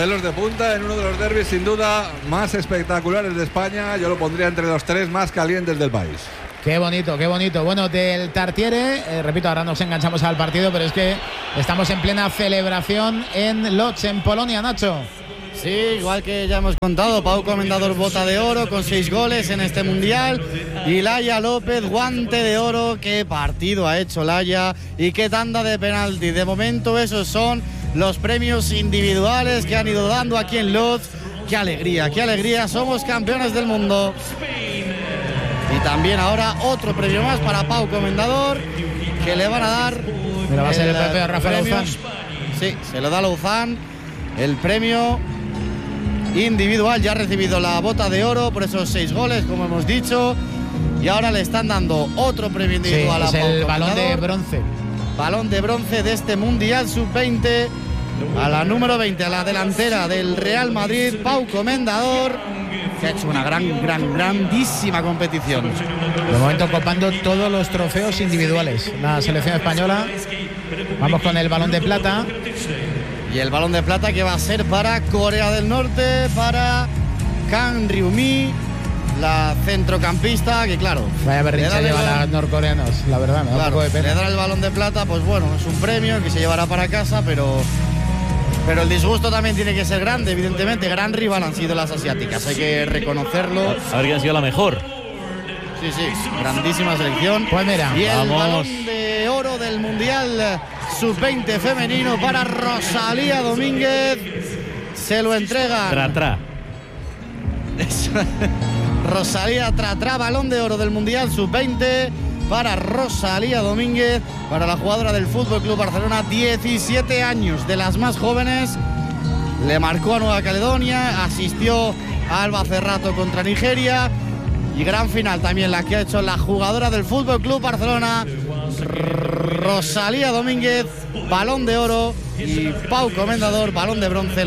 pelos de punta en uno de los derbis sin duda más espectaculares de España. Yo lo pondría entre los 3 más calientes del país. Qué bonito, qué bonito. Bueno, del Tartiere, repito, ahora nos enganchamos al partido, pero es que estamos en plena celebración en Lodz, en Polonia, Nacho. Sí, igual que ya hemos contado, Pau Comendador bota de oro con 6 goles en este mundial y Laia López guante de oro. Qué partido ha hecho Laia y qué tanda de penalti. De momento esos son los premios individuales que han ido dando aquí en Lodz. Qué alegría, somos campeones del mundo. Y también ahora otro premio más para Pau Comendador, que le van a dar. Mira, va a ser el premio de Rafael Louzán. Sí, se lo da Louzán, el premio individual. Ya ha recibido la bota de oro por esos 6 goles, como hemos dicho. Y ahora le están dando otro premio individual a Pau Comendador. El balón de bronce. Balón de bronce de este Mundial Sub-20. A la número 20, a la delantera del Real Madrid, Pau Comendador, que ha hecho una grandísima competición. De momento copando todos los trofeos individuales. La selección española. Vamos con el balón de plata. Y el balón de plata que va a ser para Corea del Norte, para Kang Ryumi, la centrocampista, que claro, vaya berrinche lleva a los norcoreanos, la verdad, me da un poco de pena. Le da el balón de plata, pues bueno, es un premio que se llevará para casa, pero el disgusto también tiene que ser grande, evidentemente. Gran rival han sido las asiáticas, hay que reconocerlo. A ver quién ha sido la mejor. Sí, grandísima selección. Pues mira, y el balón de oro del Mundial Sub-20 femenino para Rosalía Domínguez. Se lo entregan. Tra. Rosalía Tra, balón de oro del Mundial Sub-20 para Rosalía Domínguez, para la jugadora del Fútbol Club Barcelona, 17 años, de las más jóvenes. Le marcó a Nueva Caledonia, asistió a Alba Cerrato contra Nigeria. Y gran final también la que ha hecho la jugadora del Fútbol Club Barcelona, Rosalía Domínguez, balón de oro, y Pau Comendador, balón de bronce,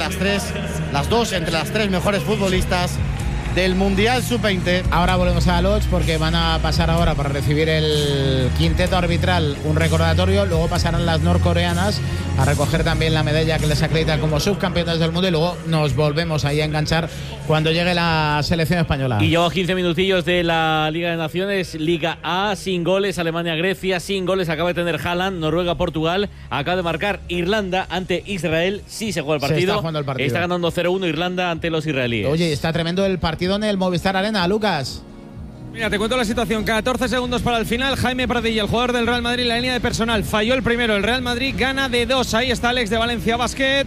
las dos entre las 3 mejores futbolistas del Mundial Sub-20. Ahora volvemos a Lodz porque van a pasar ahora para recibir el quinteto arbitral un recordatorio, luego pasarán las norcoreanas a recoger también la medalla que les acredita como subcampeones del mundo y luego nos volvemos ahí a enganchar cuando llegue la selección española. Y llevamos 15 minutillos de la Liga de Naciones, Liga A, sin goles, Alemania-Grecia, sin goles, acaba de tener Haaland, Noruega-Portugal, acaba de marcar Irlanda ante Israel, sí se juega el partido. Se está jugando el partido. Está ganando 0-1 Irlanda ante los israelíes. Oye, está tremendo el partido en el Movistar Arena, Lucas. Mira, te cuento la situación. 14 segundos para el final. Jaime Pradilla, el jugador del Real Madrid, la línea de personal. Falló el primero. El Real Madrid gana de 2. Ahí está Alex de Valencia Basket.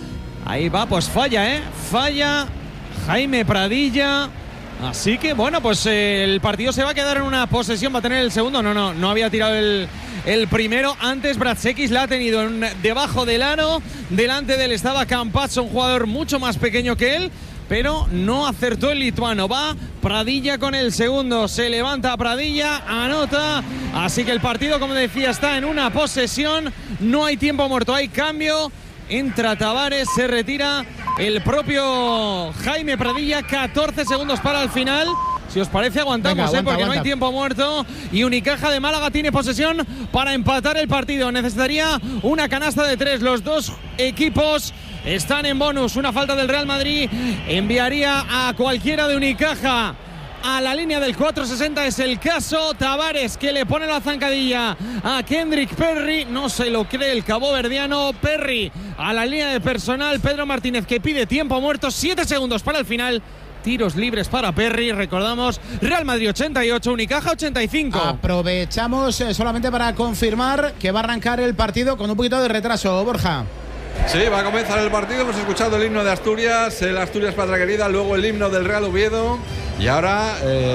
Ahí va, pues falla, Falla Jaime Pradilla. Así que, bueno, pues el partido se va a quedar en una posesión. Va a tener el segundo. No había tirado el primero. Antes Bratsekis la ha tenido debajo del aro. Delante de él estaba Campazzo, un jugador mucho más pequeño que él, pero no acertó el lituano. Va Pradilla con el segundo, se levanta Pradilla, anota. Así que el partido, como decía, está en una posesión. No hay tiempo muerto, hay cambio. Entra Tavares, se retira el propio Jaime Pradilla. 14 segundos para el final. Si os parece, aguantamos. Venga, porque aguanta. No hay tiempo muerto. Y Unicaja de Málaga tiene posesión para empatar el partido. Necesitaría una canasta de 3. Los dos equipos están en bonus. Una falta del Real Madrid enviaría a cualquiera de Unicaja a la línea del 4.60. Es el caso. Tavares, que le pone la zancadilla a Kendrick Perry. No se lo cree el caboverdiano. Perry a la línea de personal. Pedro Martínez, que pide tiempo muerto. 7 segundos para el final. Tiros libres para Perry. Recordamos, Real Madrid 88, Unicaja 85. Aprovechamos solamente para confirmar que va a arrancar el partido con un poquito de retraso, Borja. Sí, va a comenzar el partido. Hemos escuchado el himno de Asturias, el Asturias Patria Querida, luego el himno del Real Oviedo y ahora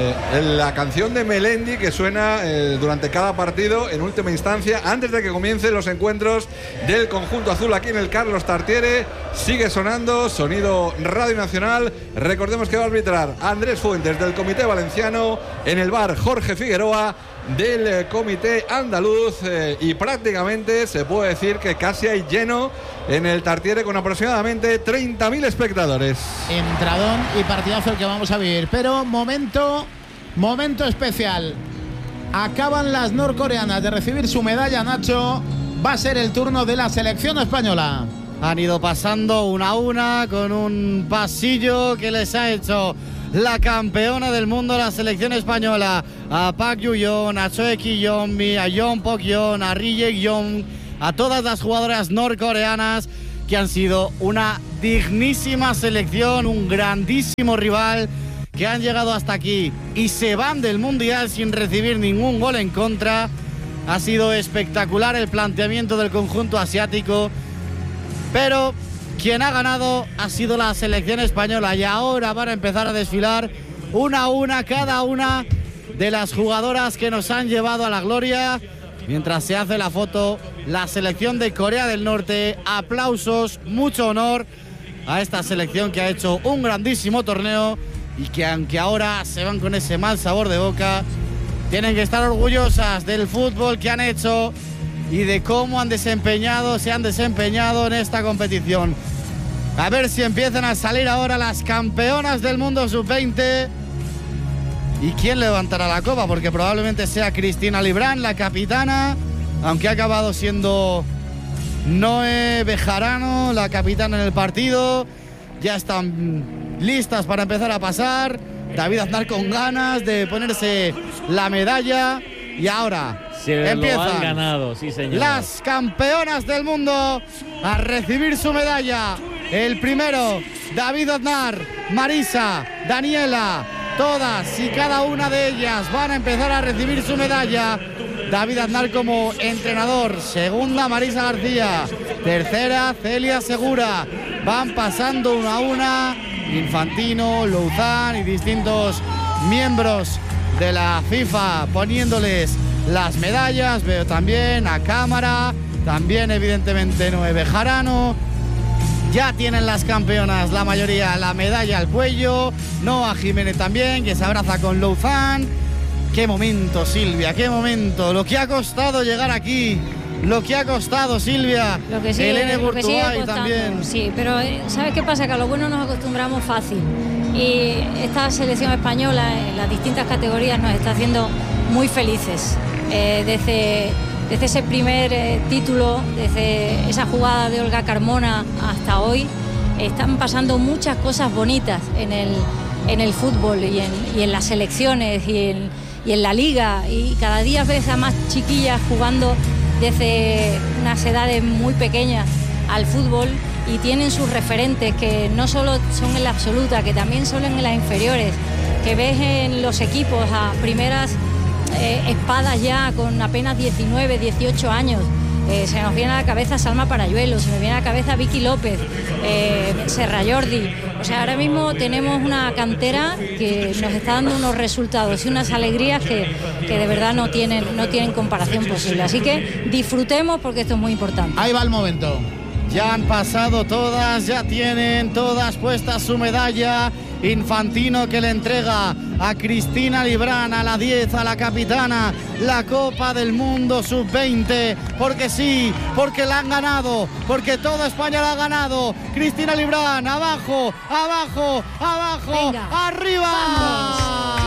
la canción de Melendi que suena durante cada partido en última instancia, antes de que comiencen los encuentros del conjunto azul aquí en el Carlos Tartiere. Sigue sonando, sonido Radio Nacional. Recordemos que va a arbitrar Andrés Fuentes del Comité Valenciano, en el bar Jorge Figueroa del Comité Andaluz, y prácticamente se puede decir que casi hay lleno en el Tartiere con aproximadamente 30.000 espectadores. Entradón y partidazo el que vamos a vivir, pero momento especial. Acaban las norcoreanas de recibir su medalla, Nacho. Va a ser el turno de la selección española. Han ido pasando una a una con un pasillo que les ha hecho la campeona del mundo, la selección española, a Park Yu-yeon, a Choi Ki-yeon, a Yeon Pok-yeon, a Ri Jae-yeon, a todas las jugadoras norcoreanas que han sido una dignísima selección, un grandísimo rival, que han llegado hasta aquí y se van del Mundial sin recibir ningún gol en contra. Ha sido espectacular el planteamiento del conjunto asiático, pero quien ha ganado ha sido la selección española, y ahora van a empezar a desfilar una a una cada una de las jugadoras que nos han llevado a la gloria. Mientras se hace la foto, la selección de Corea del Norte. Aplausos, mucho honor a esta selección que ha hecho un grandísimo torneo y que, aunque ahora se van con ese mal sabor de boca, tienen que estar orgullosas del fútbol que han hecho y de cómo se han desempeñado en esta competición. A ver si empiezan a salir ahora las campeonas del mundo sub-20. ¿Y quién levantará la copa? Porque probablemente sea Cristina Librán, la capitana, aunque ha acabado siendo Noé Bejarano la capitana en el partido. Ya están listas para empezar a pasar. David Aznar con ganas de ponerse la medalla. Y ahora empiezan lo han ganado, sí, señor. Las campeonas del mundo a recibir su medalla. El primero, David Aznar, Marisa, Daniela. Todas y cada una de ellas van a empezar a recibir su medalla. David Aznar como entrenador. Segunda, Marisa García. Tercera, Celia Segura. Van pasando una a una Infantino, Louzán y distintos miembros de la FIFA poniéndoles las medallas. Veo también a cámara, también evidentemente Noé Bejarano. Ya tienen las campeonas, la mayoría, la medalla al cuello. Noa Jiménez también, que se abraza con Louzán. Qué momento, Silvia, qué momento. Lo que ha costado llegar aquí. Lo que ha costado, Silvia. Lo que sigue, Helene lo que sigue Burtuay costando, también. Sí, pero ¿sabes qué pasa? Que a lo bueno nos acostumbramos fácil. Y esta selección española en las distintas categorías nos está haciendo muy felices. Desde ese primer título, desde esa jugada de Olga Carmona hasta hoy, están pasando muchas cosas bonitas en el fútbol y en las selecciones y en la liga. Y cada día ves a más chiquillas jugando desde unas edades muy pequeñas al fútbol y tienen sus referentes, que no solo son en la absoluta, que también son en las inferiores, que ves en los equipos a primeras espadas ya con apenas 19, 18 años. Se nos viene a la cabeza Salma Parayuelo, se me viene a la cabeza Vicky López, Serra Jordi. O sea, ahora mismo tenemos una cantera que nos está dando unos resultados y unas alegrías que de verdad no tienen comparación posible. Así que disfrutemos, porque esto es muy importante. Ahí va el momento. Ya han pasado todas, ya tienen todas puestas su medalla. Infantino, que le entrega a Cristina Librán, a la 10, a la capitana, la Copa del Mundo Sub-20, porque sí, porque la han ganado, porque toda España la ha ganado. Cristina Librán, abajo, abajo, abajo. Venga. Arriba. Vamos.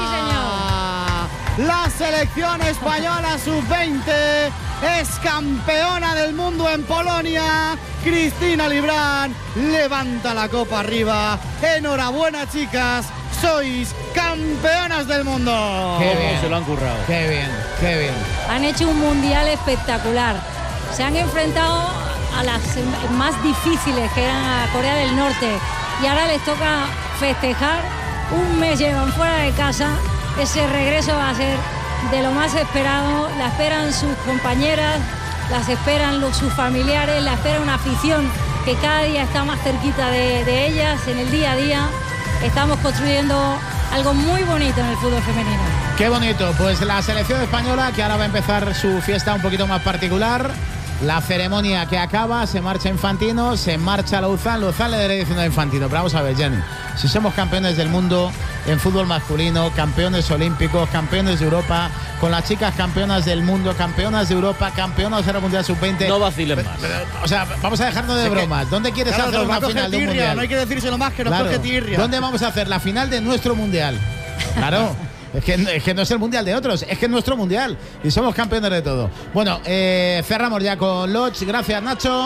Sí, señor. La selección española Sub-20 es campeona del mundo en Polonia. Cristina Librán levanta la copa arriba. Enhorabuena, chicas, sois campeonas del mundo. Qué bien. Se lo han currado. Qué bien, qué bien. Han hecho un mundial espectacular. Se han enfrentado a las más difíciles, que eran a Corea del Norte, y ahora les toca festejar. Un mes llevan fuera de casa. Ese regreso va a ser de lo más esperado. La esperan sus compañeras, las esperan sus familiares, la espera una afición que cada día está más cerquita de ellas en el día a día. Estamos construyendo algo muy bonito en el fútbol femenino. Qué bonito. Pues la selección española, que ahora va a empezar su fiesta un poquito más particular. La ceremonia que acaba, se marcha Infantino, se marcha Louzán. Louzán le daré diciendo a Infantino, pero vamos a ver, Jenny, si somos campeones del mundo en fútbol masculino, campeones olímpicos, campeones de Europa, con las chicas campeonas del mundo, campeonas de Europa, campeonas de la Mundial Sub-20. No vacilen más. O sea, vamos a dejarnos de bromas. ¿Dónde quieres hacer una final de un mundial? No hay que decírselo más, que nos coge tirria. ¿Dónde vamos a hacer la final de nuestro mundial? Claro. Es que no es el mundial de otros, es que es nuestro mundial y somos campeones de todo. Bueno, cerramos ya con Lodge. Gracias, Nacho.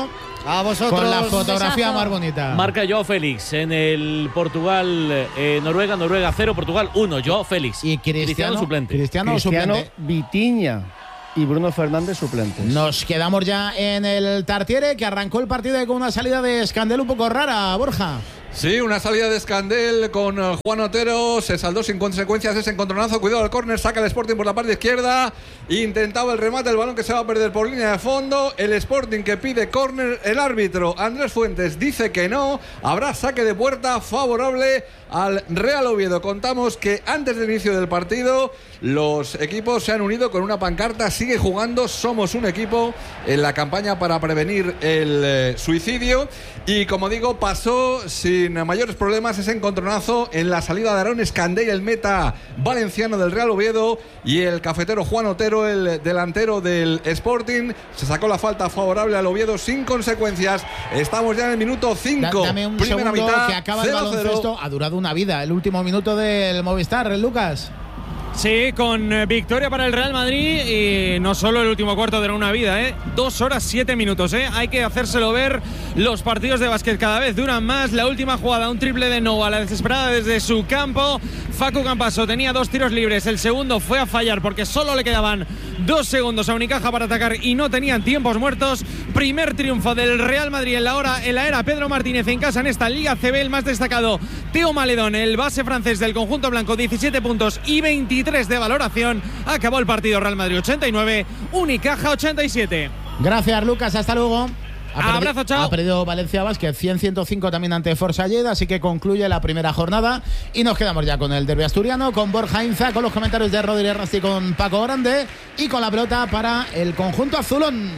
A vosotros. Con la fotografía Besazo. más bonita. Marca Joao Félix en el Portugal-Noruega, Noruega 0, Portugal 1. Joao Félix. Y Cristiano suplente. Cristiano suplente. Vitinha y Bruno Fernández suplentes. Nos quedamos ya en el Tartiere, que arrancó el partido con una salida de Escandel un poco rara, Borja. Sí, una salida de Escandel con Juan Otero, se saldó sin consecuencias ese encontronazo, cuidado al córner, saca el Sporting por la parte izquierda, intentaba el remate, el balón que se va a perder por línea de fondo, el Sporting que pide córner, el árbitro Andrés Fuentes dice que no, habrá saque de puerta favorable al Real Oviedo. Contamos que antes del inicio del partido los equipos se han unido con una pancarta, sigue jugando, somos un equipo, en la campaña para prevenir el suicidio, y como digo, pasó sin mayores problemas ese encontronazo en la salida de Aarón Escandell, el meta valenciano del Real Oviedo, y el cafetero Juan Otero, el delantero del Sporting. Se sacó la falta favorable al Oviedo sin consecuencias. Estamos ya en el minuto 5. Dame un primera segundo, mitad, que acaba el 0-0. baloncesto. Ha durado una vida el último minuto del Movistar, Lucas. Sí, con victoria para el Real Madrid, y no solo el último cuarto de una vida, 2 horas 7 minutos, hay que hacérselo ver. Los partidos de básquet cada vez duran más. La última jugada, un triple de Nova, la desesperada desde su campo. Facu Campaso tenía 2 tiros libres, el segundo fue a fallar porque solo le quedaban 2 segundos a Unicaja para atacar y no tenían tiempos muertos. Primer triunfo del Real Madrid en la era Pedro Martínez en casa en esta Liga CB. El más destacado, Teo Maledón, el base francés del conjunto blanco, 17 puntos y 23 de valoración. Acabó el partido, Real Madrid 89, Unicaja 87. Gracias, Lucas, hasta luego. Abrazo, chao. Ha perdido Valencia Basket 100-105 también ante Forza Lleida, así que concluye la primera jornada y nos quedamos ya con el derbi asturiano, con Borja Inza, con los comentarios de Rodríguez Rasti, con Paco Grande y con la pelota para el conjunto azulón.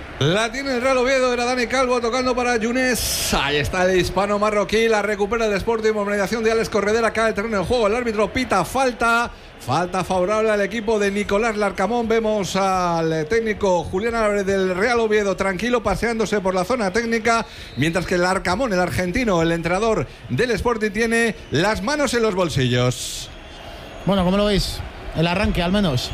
La tiene el Real Oviedo, era Dani Calvo tocando para Younes. Ahí está el hispano marroquí, la recupera el Sporting por mediación de Alex Corredera. Acá el terreno de juego, el árbitro pita falta. Falta favorable al equipo de Nicolás Larcamón. Vemos al técnico Julián Álvarez del Real Oviedo tranquilo paseándose por la zona técnica, mientras que Larcamón, el argentino, el entrenador del Sporting, tiene las manos en los bolsillos. Bueno, ¿cómo lo veis? El arranque, al menos.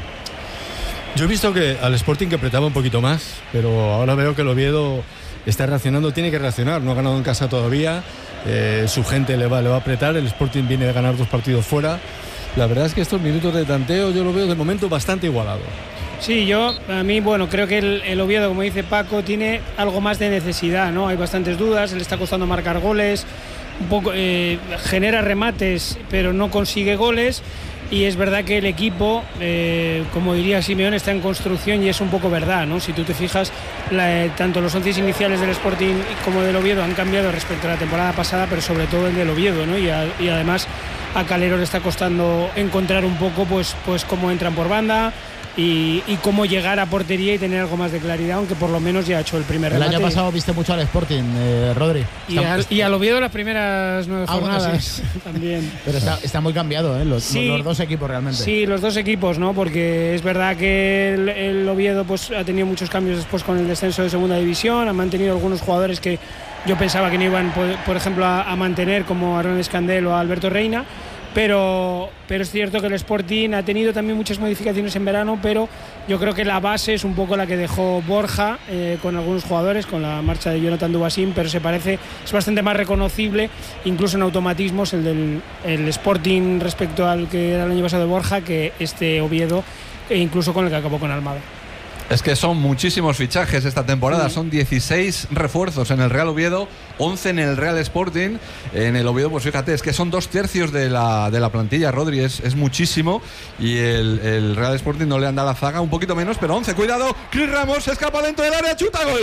Yo he visto que al Sporting que apretaba un poquito más, pero ahora veo que el Oviedo está reaccionando, tiene que reaccionar, no ha ganado en casa todavía, su gente le va a apretar, el Sporting viene de ganar 2 partidos fuera. La verdad es que estos minutos de tanteo yo lo veo de momento bastante igualado. Sí, a mí, creo que el Oviedo, como dice Paco, tiene algo más de necesidad, ¿no? Hay bastantes dudas, le está costando marcar goles, un poco genera remates, pero no consigue goles. Y es verdad que el equipo, como diría Simeone, está en construcción, y es un poco verdad, ¿no? Si tú te fijas, tanto los 11 iniciales del Sporting como del Oviedo han cambiado respecto a la temporada pasada, pero sobre todo el del Oviedo, ¿no? Y además a Calero le está costando encontrar un poco pues cómo entran por banda y cómo llegar a portería y tener algo más de claridad, aunque por lo menos ya ha hecho el primer remate. El año pasado viste mucho al Sporting, Rodri. Y al Oviedo las primeras 9 jornadas. Bueno, sí. También. Pero está muy cambiado, los 2 equipos realmente. Sí, los 2 equipos, ¿no? Porque es verdad que el Oviedo pues ha tenido muchos cambios después con el descenso de segunda división, ha mantenido algunos jugadores que yo pensaba que no iban, por ejemplo, a mantener, como Aarón Escandell o Alberto Reina. Pero es cierto que el Sporting ha tenido también muchas modificaciones en verano, pero yo creo que la base es un poco la que dejó Borja con algunos jugadores, con la marcha de Jonathan Dubasín, pero es bastante más reconocible, incluso en automatismos, el Sporting respecto al que era el año pasado de Borja, que este Oviedo, e incluso con el que acabó con Almada. Es que son muchísimos fichajes esta temporada, son 16 refuerzos en el Real Oviedo, 11 en el Real Sporting. En el Oviedo, pues fíjate, es que son 2/3 de la plantilla, Rodri, es muchísimo, y el Real Sporting no le anda la zaga, un poquito menos, pero 11, cuidado, Cris Ramos se escapa dentro del área, chuta, gol,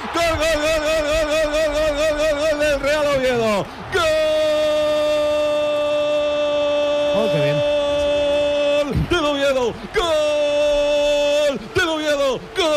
gol del Real Oviedo, gol, qué bien, del Oviedo, gol. ¡Gol!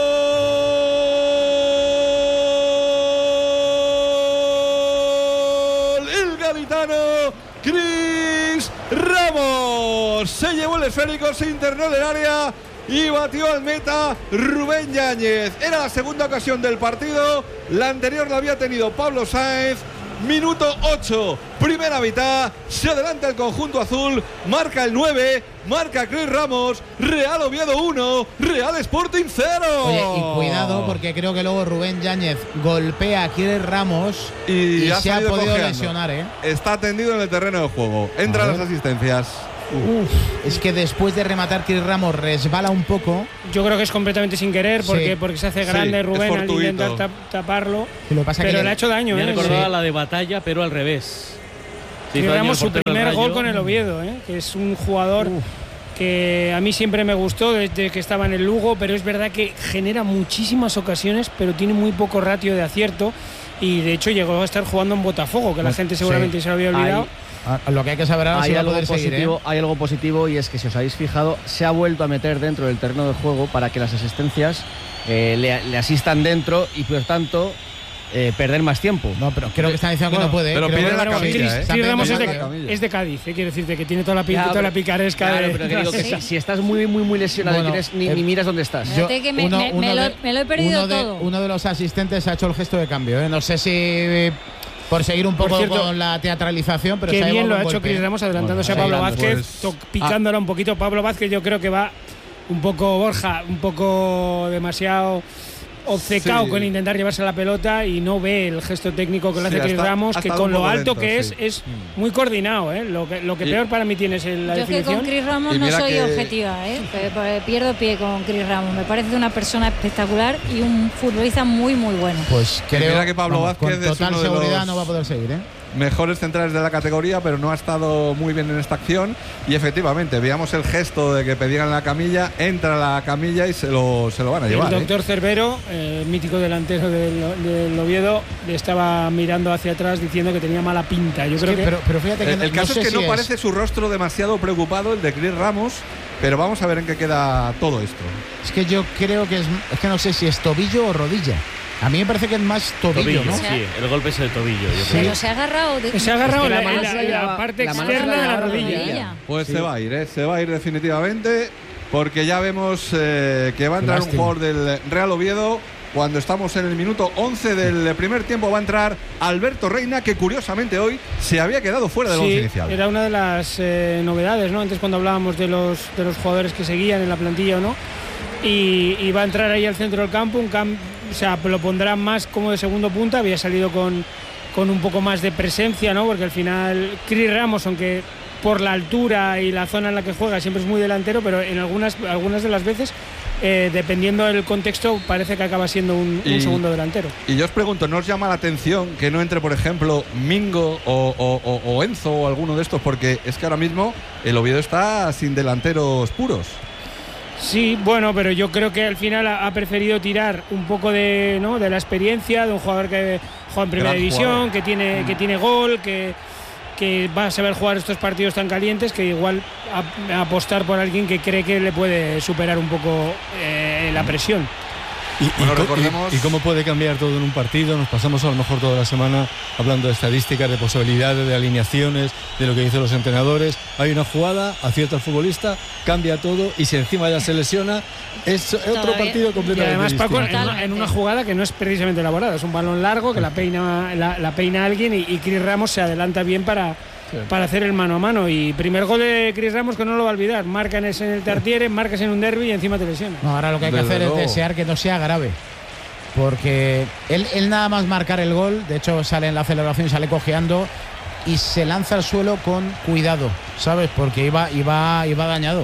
El gaditano Cris Ramos se llevó el esférico, se internó en el área y batió al meta Rubén Yáñez. Era la segunda ocasión del partido, la anterior la había tenido Pablo Sáenz. minuto 8, primera mitad, se adelanta el conjunto azul, marca el 9, marca Cris Ramos, Real Oviedo 1, Real Sporting 0. Oye, y cuidado porque creo que luego Rubén Yáñez golpea a Cris Ramos y se ha podido lesionar, ¿eh? Está tendido en el terreno de juego, entran las asistencias. Es que después de rematar Cris Ramos resbala un poco. Yo creo que es completamente sin querer porque se hace grande Rubén al intentar taparlo. Pero le ha hecho daño. Me recordaba la de Batalla, pero al revés. Cris Ramos su primer gol con el Oviedo, que es un jugador que a mí siempre me gustó desde que estaba en el Lugo, pero es verdad que genera muchísimas ocasiones, pero tiene muy poco ratio de acierto y de hecho llegó a estar jugando en Botafogo, que la gente seguramente se lo había olvidado. Lo que hay que saber ahora es si va a poder positivo, seguir, ¿eh? Hay algo positivo y es que si os habéis fijado se ha vuelto a meter dentro del terreno de juego para que las asistencias le asistan dentro y por tanto perder más tiempo. No, pero creo que están diciendo que no puede. Pero pide la camilla, Cris Ramos es de Cádiz, quiero decirte que tiene toda la pinta, toda la picaresca. Claro, pero que digo que si estás muy lesionado y ni miras dónde estás. Me lo he perdido todo. Uno de los asistentes ha hecho el gesto de cambio, ¿eh? No sé si por seguir un poco con la teatralización, pero qué se bien lo ha hecho Cris Ramos adelantándose a Pablo Vázquez, picándola un poquito. Pablo Vázquez yo creo que va un poco, Borja, un poco demasiado obcecado con intentar llevarse la pelota y no ve el gesto técnico que le hace Cris Ramos, que con lo alto que es muy coordinado. Lo que peor para mí tiene es la definición. Yo que con Cris Ramos no soy objetiva, pierdo pie con Cris Ramos. Me parece una persona espectacular y un futbolista muy bueno. Pues creo mira que Pablo Vázquez con total es uno de seguridad los no va a poder seguir, mejores centrales de la categoría, pero no ha estado muy bien en esta acción y efectivamente veíamos el gesto de que pedían la camilla, entra la camilla y se lo van a llevar. El doctor Cervero, mítico delantero del Oviedo, le estaba mirando hacia atrás diciendo que tenía mala pinta. Yo creo que pero fíjate que el caso es que no parece su rostro demasiado preocupado, el de Cris Ramos, pero vamos a ver en qué queda todo esto. Es que yo creo que es que no sé si es tobillo o rodilla. A mí me parece que es más tobillo, ¿no? Sí, el golpe es el tobillo. Pero se ha agarrado la parte externa de la rodilla. Pues se va a ir definitivamente, porque ya vemos que va a entrar un jugador del Real Oviedo. Cuando estamos en el minuto 11 del primer tiempo va a entrar Alberto Reina, que curiosamente hoy se había quedado fuera del once inicial. Era una de las novedades, ¿no? Antes cuando hablábamos de los jugadores que seguían en la plantilla, ¿no? Y va a entrar ahí al centro del campo, o sea, lo pondrán más como de segundo punta. Había salido con un poco más de presencia, ¿no? Porque al final Cris Ramos, aunque por la altura y la zona en la que juega siempre es muy delantero, pero en algunas de las veces, dependiendo del contexto, parece que acaba siendo un segundo delantero. Y yo os pregunto, ¿no os llama la atención que no entre, por ejemplo, Mingo o Enzo o alguno de estos? Porque es que ahora mismo el Oviedo está sin delanteros puros. Sí, bueno, pero yo creo que al final ha preferido tirar un poco de la experiencia de un jugador que juega en primera división, que tiene gol, que va a saber jugar estos partidos tan calientes, que igual apostar por alguien que cree que le puede superar un poco la presión. ¿Y cómo puede cambiar todo en un partido? Nos pasamos a lo mejor toda la semana hablando de estadísticas, de posibilidades, de alineaciones, de lo que dicen los entrenadores. Hay una jugada, acierta el futbolista, cambia todo y si encima ya se lesiona, es otro partido completamente y además, distinto. Paco, en una jugada que no es precisamente elaborada, es un balón largo que la peina alguien y Cris Ramos se adelanta bien para hacer el mano a mano. Y primer gol de Cris Ramos que no lo va a olvidar. Marcan en el Tartiere, marcas en un derbi y encima te lesiona. No, ahora lo que hay que hacer es desear que no sea grave. Porque él nada más marcar el gol, de hecho sale en la celebración y sale cojeando y se lanza al suelo con cuidado, ¿sabes? Porque iba dañado.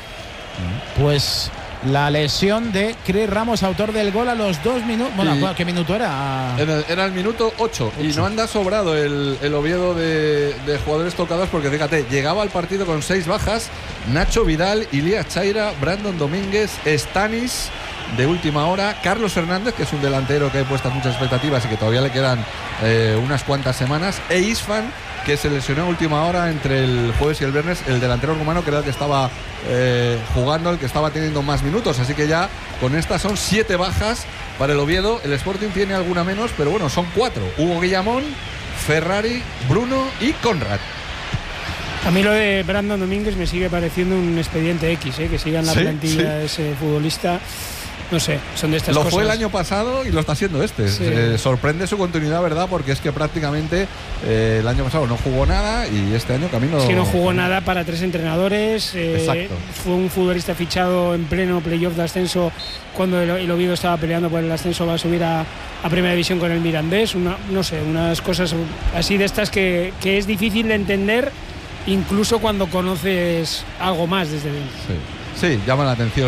Pues la lesión de Cris Ramos, autor del gol a los 2 minutos. Bueno, ¿qué minuto era? Era el minuto 8. Y no anda sobrado el Oviedo de jugadores tocados, porque fíjate, llegaba al partido con 6 bajas: Nacho Vidal, Ilías Chaira, Brandon Domínguez, Stanis de última hora, Carlos Hernández, que es un delantero que hay puestas muchas expectativas y que todavía le quedan unas cuantas semanas, e Isfan, que se lesionó a última hora entre el jueves y el viernes, el delantero rumano, que era el que estaba jugando, el que estaba teniendo más minutos. Así que ya con estas son 7 bajas para el Oviedo. El Sporting tiene alguna menos, pero bueno, son 4: Hugo Guillamón, Ferrari, Bruno y Conrad. A mí lo de Brandon Domínguez me sigue pareciendo un expediente X, que siga en la plantilla ese futbolista. no sé, son de estas Lo cosas. fue el año pasado y lo está siendo este. Sí. Sorprende su continuidad, ¿verdad? Porque es que prácticamente el año pasado no jugó nada y este año camino. Es que no jugó nada para 3 entrenadores. Exacto. Fue un futbolista fichado en pleno playoff de ascenso cuando el Oviedo estaba peleando por el ascenso, va a subir a Primera División con el Mirandés. No sé, unas cosas así de estas que es difícil de entender incluso cuando conoces algo más desde dentro. Sí, llama la atención.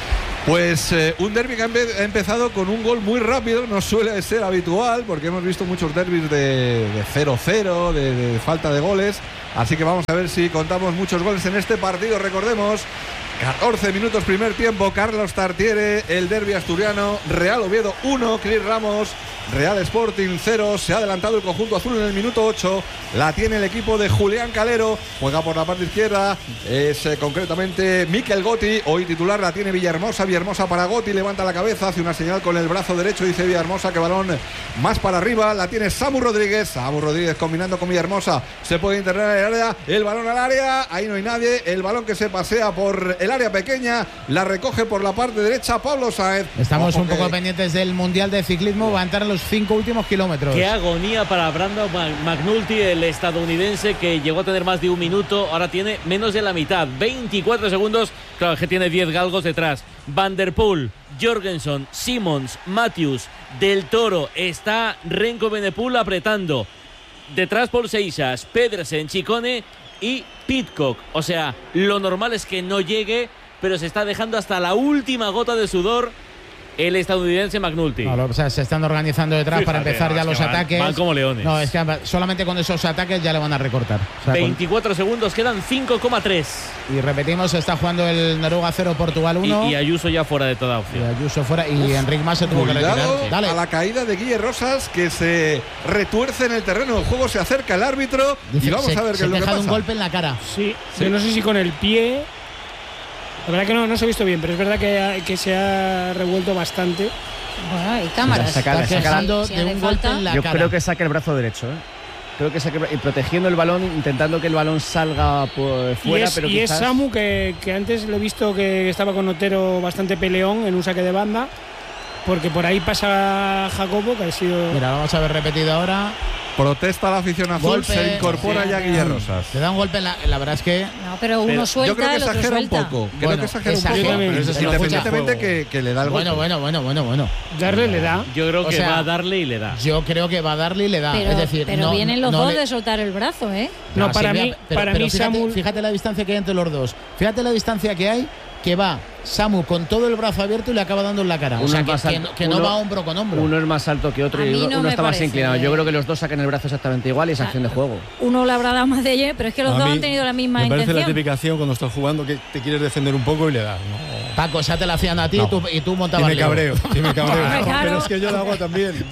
Pues un derbi que ha empezado con un gol muy rápido, no suele ser habitual porque hemos visto muchos derbis de 0-0, de falta de goles, así que vamos a ver si contamos muchos goles en este partido. Recordemos, 14 minutos primer tiempo, Carlos Tartiere, el derbi asturiano, Real Oviedo 1, Cris Ramos, Real Sporting 0, se ha adelantado el conjunto azul en el minuto 8, la tiene el equipo de Julián Calero, juega por la parte izquierda, es concretamente Mikel Gotti, hoy titular, la tiene Villahermosa para Gotti, levanta la cabeza, hace una señal con el brazo derecho, dice Villahermosa que balón más para arriba, la tiene Samu Rodríguez combinando con Villahermosa, se puede internar en el área, el balón al área, ahí no hay nadie, el balón que se pasea por el área pequeña, la recoge por la parte derecha Pablo Sáenz. Estamos un poco pendientes del Mundial de Ciclismo, va a entrar en los 5 últimos kilómetros. Qué agonía para Brandon McNulty, el estadounidense que llegó a tener más de un minuto, ahora tiene menos de la mitad, 24 segundos, claro, que tiene 10 galgos detrás. Van der Poel, Jorgensen, Simons, Matthews, Del Toro, está Renko Benepul apretando. Detrás Paul Seixas, Pedersen, Chicone y Pidcock. O sea, lo normal es que no llegue, pero se está dejando hasta la última gota de sudor el estadounidense McNulty. No, o sea, se están organizando detrás. Fíjate, para empezar ya los ataques. Van como leones. No, es que solamente con esos ataques ya le van a recortar. O sea, 24 segundos, quedan 5,3. Y repetimos, está jugando el Noruega 0, Portugal 1. Y Ayuso ya fuera de toda opción. Y Ayuso fuera. Y Enric Mas se tuvo que retirar. Dale. A la caída de Guille Rosas, que se retuerce en el terreno del juego, se acerca el árbitro. Dice, y vamos a ver qué es lo que pasa. Un golpe en la cara. Sí, yo no sé si con el pie. La verdad que no se ha visto bien, pero es verdad que se ha revuelto bastante. Bueno, hay cámaras. Está quejando de un golpe en la cara. Yo creo que saque el brazo derecho, Creo que saque, protegiendo el balón, intentando que el balón salga por fuera. Pero y quizás... es Samu, que antes lo he visto que estaba con Otero bastante peleón en un saque de banda, porque por ahí pasa Jacobo, que ha sido... Mira, vamos a ver repetido ahora. Protesta la afición azul, golpe, se incorpora ya Guille Rosas. Le da un golpe en la verdad es que... No, pero uno suelta, yo creo que el otro exagera suelta. un poco. Creo que exagera un poco. Pero eso es independientemente que le da el golpe. Bueno. Darle le da. Yo creo que va a darle y le da. Yo creo que va a darle y le da. Pero, es decir, pero vienen los dos de soltar el brazo, No, para mí fíjate, Samu... Fíjate la distancia que hay entre los dos. Fíjate la distancia que hay, que va Samu con todo el brazo abierto y le acaba dando en la cara. O sea, que no va hombro con hombro. Uno es más alto que otro y uno está más inclinado. Yo creo que los dos sacan el brazo exactamente igual y es acción de juego. Uno le habrá dado más de ella, pero es que los dos han tenido la misma intención. Me parece la típica acción cuando estás jugando que te quieres defender un poco y le das. No. Paco, esa te la hacían a ti y tú montabas. Y me cabreo. Claro. Pero es que yo lo hago también.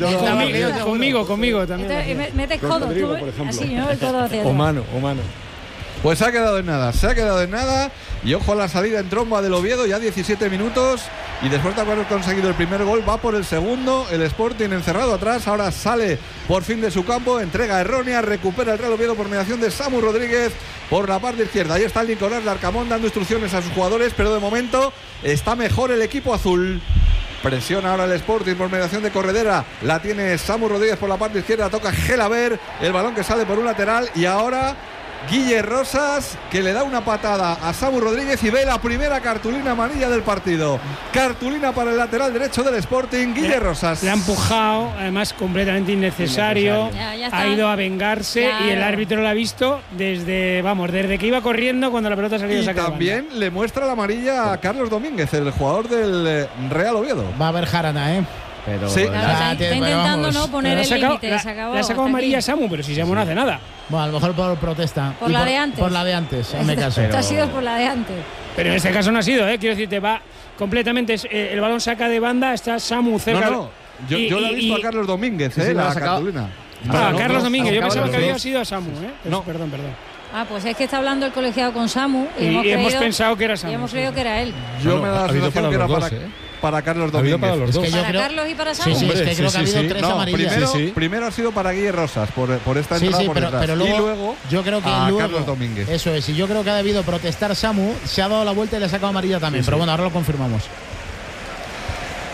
Conmigo también. Metes codo, tú, así, ¿no? El codo hacia o mano. Pues se ha quedado en nada, y ojo a la salida en tromba del Oviedo, ya 17 minutos, y después de haber conseguido el primer gol va por el segundo, el Sporting encerrado atrás, ahora sale por fin de su campo, entrega errónea, recupera el Real Oviedo por mediación de Samu Rodríguez por la parte izquierda, ahí está el Nicolás Larcamón dando instrucciones a sus jugadores, pero de momento está mejor el equipo azul. Presiona ahora el Sporting por mediación de Corredera, la tiene Samu Rodríguez por la parte izquierda, toca Gelaber, el balón que sale por un lateral, y ahora Guille Rosas, que le da una patada a Samu Rodríguez y ve la primera cartulina amarilla del partido. Cartulina para el lateral derecho del Sporting, Guille Rosas. Le ha empujado, además completamente innecesario. Ya ha ido a vengarse, claro. Y el árbitro lo ha visto desde que iba corriendo cuando la pelota ha salido. Y también le muestra la amarilla a Carlos Domínguez, el jugador del Real Oviedo. Va a haber jarana, Pero sí. Está intentando no poner el límite. Le ha sacado amarilla a Samu, pero si Samu no hace nada. Bueno, a lo mejor por protesta. Por la de antes. Por la de antes, en mi caso. Esto ha sido por la de antes. Pero en este caso no ha sido, quiero decirte, va completamente. El balón saca de banda, está Samu cerca. No. Yo le he visto a Carlos Domínguez, la cartulina. Carlos Domínguez, yo pensaba que había sido a Samu, No. Perdón. Pues es que está hablando el colegiado con Samu. Y hemos pensado que era Samu. Y hemos creído que era él. Yo me da la sensación que era para Carlos Domínguez. Para los dos. Es que ¿Para Carlos y para Samu? Sí, es que creo que ha habido tres amarillas. Primero ha sido para Guille Rosas, por esta entrada por detrás. Pero luego, yo creo que a Carlos Domínguez. Eso es, y yo creo que ha debido protestar Samu, se ha dado la vuelta y le ha sacado amarilla también. Pero bueno, ahora lo confirmamos.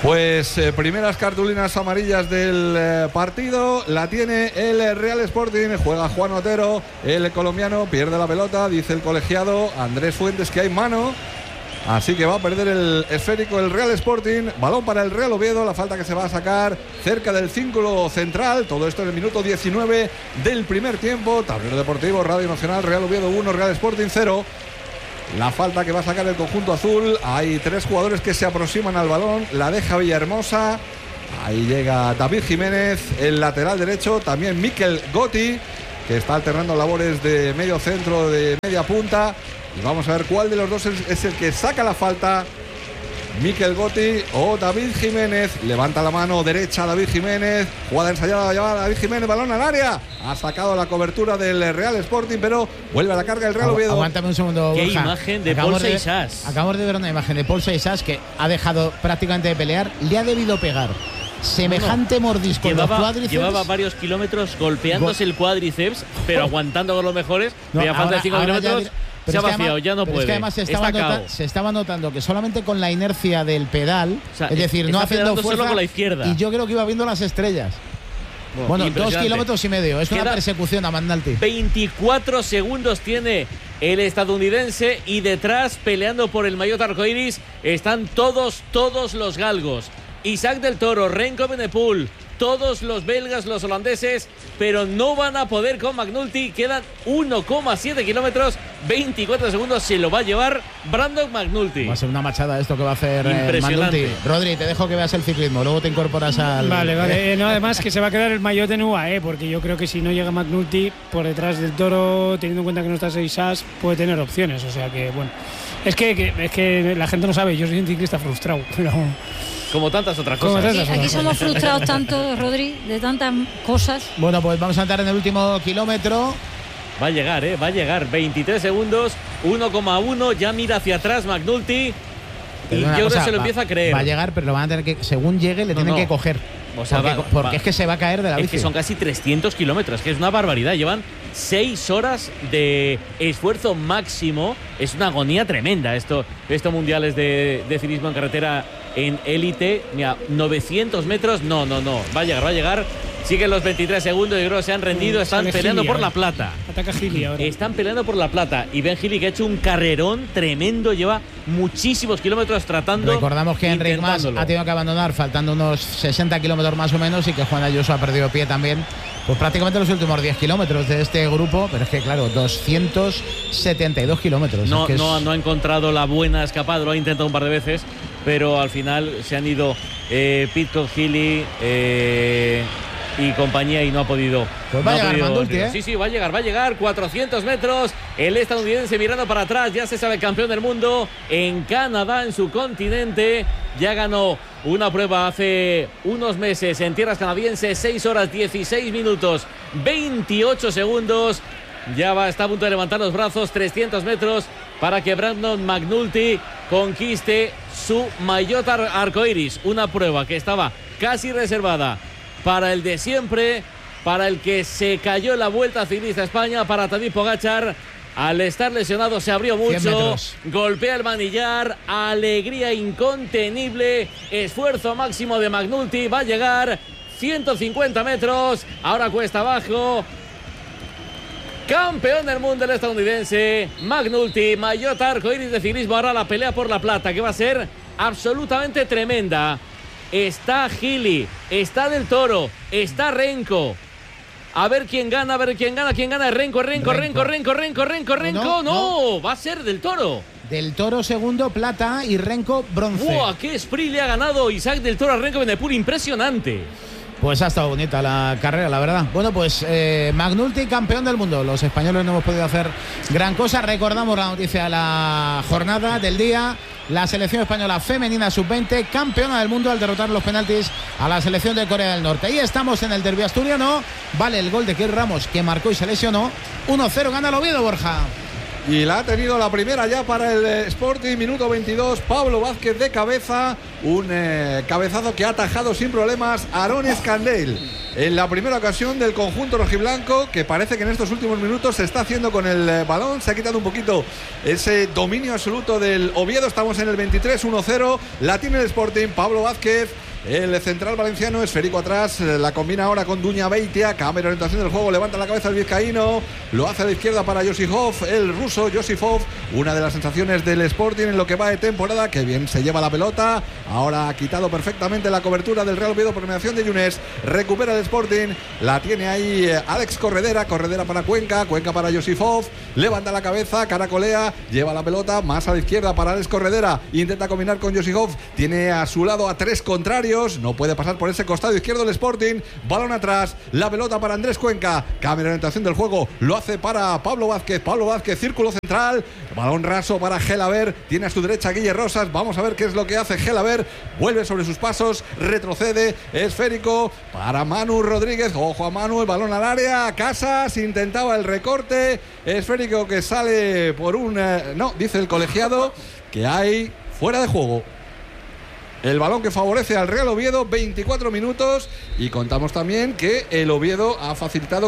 Pues primeras cartulinas amarillas del partido. La tiene el Real Sporting. Juega Juan Otero, el colombiano. Pierde la pelota, dice el colegiado Andrés Fuentes que hay mano. Así que va a perder el esférico el Real Sporting. Balón para el Real Oviedo. La falta que se va a sacar cerca del círculo central. Todo esto en el minuto 19 del primer tiempo. Tablero Deportivo, Radio Nacional, Real Oviedo 1, Real Sporting 0. La falta que va a sacar el conjunto azul. Hay 3 jugadores que se aproximan al balón. La deja Villahermosa. Ahí llega David Jiménez, el lateral derecho. También Mikel Gotti, que está alternando labores de medio centro, de media punta. Y vamos a ver cuál de los dos es el que saca la falta. Mikel Gotti o David Jiménez. Levanta la mano derecha David Jiménez. Jugada ensayada, lleva David Jiménez, balón al área. Ha sacado la cobertura del Real Sporting, pero vuelve a la carga el Real Oviedo. Aguántame un segundo, Qué Borja. imagen de Paul Seixas. Acabamos de ver una imagen de Paul Seixas que ha dejado prácticamente de pelear. Le ha debido pegar semejante mordisco en los cuádriceps. Llevaba varios kilómetros golpeándose el cuádriceps, pero aguantando con los mejores. Ya falta de 5 kilómetros. Se ha vaciado, ya no puede. Es que además se estaba notando que solamente con la inercia del pedal, o sea, es decir, no haciendo fuerza, con la izquierda. Y yo creo que iba viendo las estrellas. Bueno, 2 kilómetros y medio. Es una persecución a McNulty. 24 segundos tiene el estadounidense y detrás, peleando por el maillot arcoiris, están todos los galgos. Isaac del Toro, Renko Benepul, todos los belgas, los holandeses, pero no van a poder con McNulty. Quedan 1,7 kilómetros, 24 segundos, se lo va a llevar Brandon McNulty. Va a ser una machada esto que va a hacer impresionante. McNulty. Rodri, te dejo que veas el ciclismo, luego te incorporas al... Vale. No, además que se va a quedar el maillot en UAE, porque yo creo que si no llega McNulty por detrás del Toro, teniendo en cuenta que no está Seixas, puede tener opciones. O sea que, bueno, es que la gente no sabe, yo soy un ciclista frustrado, pero... Como tantas otras cosas. Aquí somos frustrados tanto, Rodri, de tantas cosas. Bueno, pues vamos a entrar en el último kilómetro. Va a llegar, 23 segundos, 1,1, ya mira hacia atrás McNulty. Y yo creo que se lo empieza a creer. Va a llegar, pero lo van a tener que, según llegue, le tienen que coger. O sea, porque es que se va a caer de la bici. Es que son casi 300 kilómetros, que es una barbaridad. Llevan 6 horas de esfuerzo máximo. Es una agonía tremenda estos mundiales de ciclismo en carretera en élite. Mira, 900 metros, no. Va a llegar. Siguen los 23 segundos, yo creo que se han rendido. Están peleando por la plata. Ataca Gili ahora. Están peleando por la plata. Y Ben Gili, que ha hecho un carrerón tremendo, lleva muchísimos kilómetros tratando. Recordamos que Enric Mas ha tenido que abandonar faltando unos 60 kilómetros más o menos, y que Juan Ayuso ha perdido pie también, pues prácticamente los últimos 10 kilómetros de este grupo. Pero es que, claro, 272 kilómetros. No ha encontrado la buena escapada, lo ha intentado un par de veces, pero al final se han ido Pidcock, Gili y compañía, y no ha podido. Pues va a llegar McNulty, ¿eh? Sí, va a llegar 400 metros. El estadounidense mirando para atrás, ya se sabe campeón del mundo en Canadá, en su continente. Ya ganó una prueba hace unos meses en tierras canadienses, 6 horas 16 minutos 28 segundos. Está a punto de levantar los brazos, 300 metros para que Brandon McNulty conquiste su maillot arcoiris. Una prueba que estaba casi reservada para el de siempre, para el que se cayó en la Vuelta Ciclista a España, para Tadej Pogačar. Al estar lesionado se abrió mucho, golpea el manillar, alegría incontenible, esfuerzo máximo de McNulty, va a llegar 150 metros, ahora cuesta abajo. Campeón del mundo el estadounidense McNulty, maillot arcoiris de ciclismo. Ahora la pelea por la plata, que va a ser absolutamente tremenda. Está Gili, está Del Toro, está Renko. A ver quién gana, quién gana. Renko. No, va a ser Del Toro. Del Toro segundo, plata, y Renko bronce. ¡Buah! ¡Qué sprint le ha ganado Isaac Del Toro a Renko Benepul! Impresionante. Pues ha estado bonita la carrera, la verdad. Bueno, pues McNulty, campeón del mundo. Los españoles no hemos podido hacer gran cosa. Recordamos la noticia de la jornada del día. La selección española femenina sub-20, campeona del mundo al derrotar los penaltis a la selección de Corea del Norte. Y estamos en el derbi asturiano. Vale el gol de Kir Ramos, que marcó y se lesionó. 1-0 gana el Oviedo, Borja. Y la ha tenido la primera ya para el Sporting, minuto 22. Pablo Vázquez de cabeza. Un cabezazo que ha atajado sin problemas Aarón Escandell. En la primera ocasión del conjunto rojiblanco, que parece que en estos últimos minutos se está haciendo con el balón. Se ha quitado un poquito ese dominio absoluto del Oviedo. Estamos en el 23, 1-0. La tiene el Sporting. Pablo Vázquez. El central valenciano, esférico atrás, la combina ahora con Duña Beitia, cambia la orientación del juego, levanta la cabeza el vizcaíno, lo hace a la izquierda para Josifov, el ruso Josifov, una de las sensaciones del Sporting en lo que va de temporada, que bien se lleva la pelota, ahora ha quitado perfectamente la cobertura del Real Oviedo por mediación de Yunes, recupera el Sporting, la tiene ahí Alex Corredera para Cuenca para Josifov, levanta la cabeza, caracolea, lleva la pelota, más a la izquierda para Alex Corredera, intenta combinar con Josifov, tiene a su lado a 3 contrarios, no puede pasar por ese costado izquierdo el Sporting, balón atrás, la pelota para Andrés Cuenca, cambia la orientación del juego, lo hace para Pablo Vázquez, círculo central, balón raso para Gelaber, tiene a su derecha Guille Rosas, vamos a ver qué es lo que hace Gelaber, vuelve sobre sus pasos, retrocede, esférico para Manu Rodríguez, ojo a Manu, el balón al área, Casas intentaba el recorte, esférico que sale por no, dice el colegiado que hay fuera de juego. El balón que favorece al Real Oviedo, 24 minutos, y contamos también que el Oviedo ha facilitado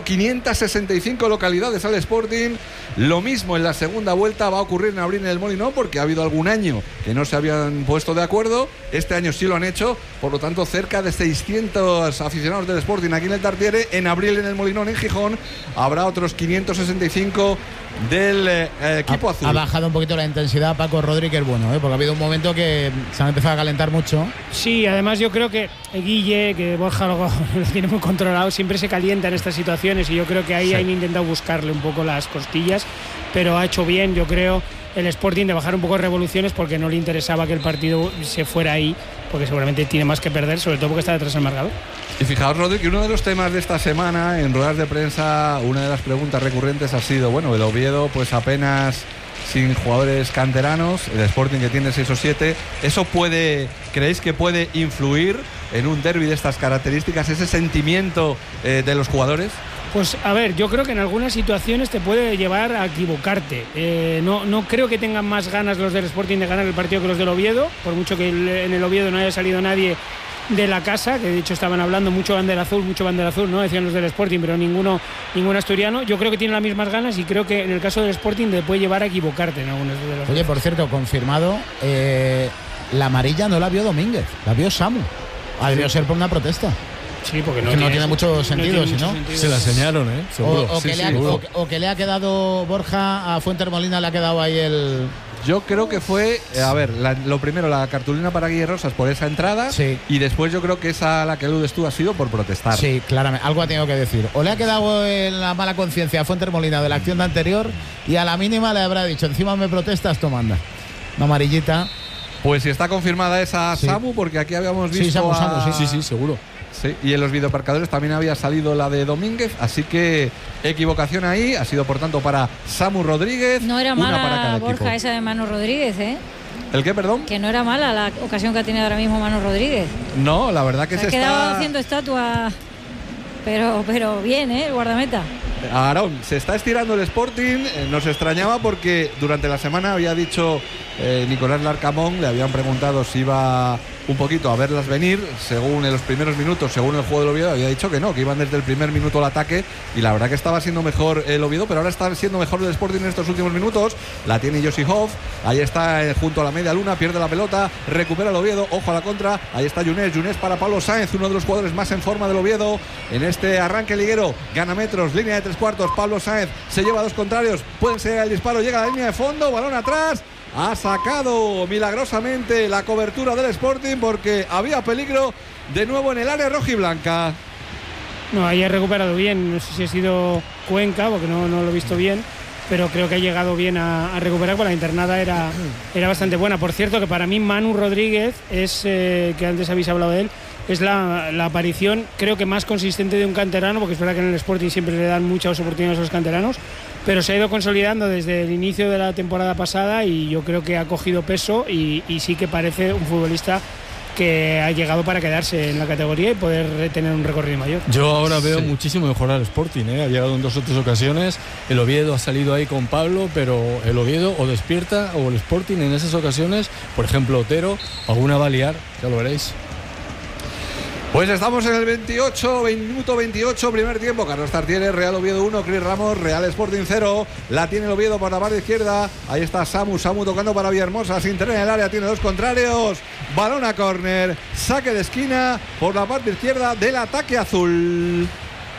565 localidades al Sporting. Lo mismo en la segunda vuelta va a ocurrir en abril en el Molinón, porque ha habido algún año que no se habían puesto de acuerdo. Este año sí lo han hecho, por lo tanto cerca de 600 aficionados del Sporting aquí en el Tartiere. En abril en el Molinón en Gijón habrá otros 565 del equipo azul. Ha bajado un poquito la intensidad Paco Rodríguez, porque ha habido un momento que se han empezado a calentar mucho. Sí, además yo creo que Guille, que Borja lo tiene muy controlado, siempre se calienta en estas situaciones, y yo creo que ahí han intentado buscarle un poco las costillas, pero ha hecho bien, yo creo, el Sporting de bajar un poco de revoluciones, porque no le interesaba que el partido se fuera ahí, porque seguramente tiene más que perder, sobre todo porque está detrás del marcador. Y fijaos, Rodri, que uno de los temas de esta semana en ruedas de prensa, una de las preguntas recurrentes ha sido, el Oviedo pues apenas sin jugadores canteranos, el Sporting que tiene 6 o 7, ¿eso creéis que puede influir en un derbi de estas características, ese sentimiento de los jugadores? Pues a ver, yo creo que en algunas situaciones te puede llevar a equivocarte. No creo que tengan más ganas los del Sporting de ganar el partido que los del Oviedo, por mucho que en el Oviedo no haya salido nadie de la casa, que de hecho estaban hablando mucho bandera azul, ¿no? Decían los del Sporting, pero ningún asturiano. Yo creo que tienen las mismas ganas, y creo que en el caso del Sporting te puede llevar a equivocarte en algunos de los. Oye, por cierto, confirmado, la amarilla no la vio Domínguez, la vio Samu. Ha debido ser por una protesta. Sí, porque no tiene mucho sentido, si no. Se la enseñaron, seguro. O que le ha quedado Borja a Fuentermolina, le ha quedado ahí el. Yo creo que fue, lo primero, la cartulina para Guille Rosas por esa entrada, sí. Y después yo creo que esa a la que aludes tú ha sido por protestar. Sí, claramente, algo ha tenido que decir. O le ha quedado en la mala conciencia a Fuentermolina de la acción de anterior, y a la mínima le habrá dicho, encima me protestas, tú manda. Una amarillita. Pues si está confirmada esa, sí. Samu, porque aquí habíamos visto Samu, sí, seguro. Sí, y en los videomarcadores también había salido la de Domínguez, así que equivocación ahí, ha sido por tanto para Samu Rodríguez. No era mala, para cada Borja, equipo. esa de Manu Rodríguez, ¿El qué, perdón? Que no era mala la ocasión que ha tenido ahora mismo Manu Rodríguez. No, la verdad que se ha quedado haciendo estatua, pero bien, el guardameta. Aarón, se está estirando el Sporting, nos extrañaba porque durante la semana había dicho Nicolás Larcamón, le habían preguntado si iba un poquito a verlas venir, según en los primeros minutos, según el juego del Oviedo, había dicho que no, que iban desde el primer minuto al ataque, y la verdad que estaba siendo mejor el Oviedo, pero ahora está siendo mejor el Sporting en estos últimos minutos. La tiene Josifov, ahí está junto a la media luna, pierde la pelota, recupera el Oviedo, ojo a la contra, ahí está Yunes para Pablo Sáenz, uno de los jugadores más en forma del Oviedo en este arranque liguero, gana metros, línea de 3/4, Pablo Sáenz se lleva a 2 contrarios, pueden ser el disparo, llega a la línea de fondo, balón atrás. Ha sacado milagrosamente la cobertura del Sporting porque había peligro de nuevo en el área rojiblanca. No, ahí ha recuperado bien, no sé si ha sido Cuenca, porque no lo he visto bien, pero creo que ha llegado bien a recuperar, porque la internada era bastante buena. Por cierto, que para mí Manu Rodríguez es, que antes habéis hablado de él, es la aparición creo que más consistente de un canterano, porque es verdad que en el Sporting siempre le dan muchas oportunidades a los canteranos, pero se ha ido consolidando desde el inicio de la temporada pasada, y yo creo que ha cogido peso y sí que parece un futbolista que ha llegado para quedarse en la categoría y poder tener un recorrido mayor. Yo ahora veo muchísimo mejor al Sporting, ha llegado en 2 o 3 ocasiones, el Oviedo ha salido ahí con Pablo, pero el Oviedo o despierta o el Sporting en esas ocasiones, por ejemplo Otero, alguna va a liar, ya lo veréis. Pues estamos en el minuto 28, primer tiempo. Carlos Tartiere, Real Oviedo 1, Cris Ramos, Real Sporting 0. La tiene el Oviedo por la parte izquierda. Ahí está Samu tocando para Villahermosa, sin tener en el área, tiene 2 contrarios. Balón a córner, saque de esquina por la parte izquierda del ataque azul.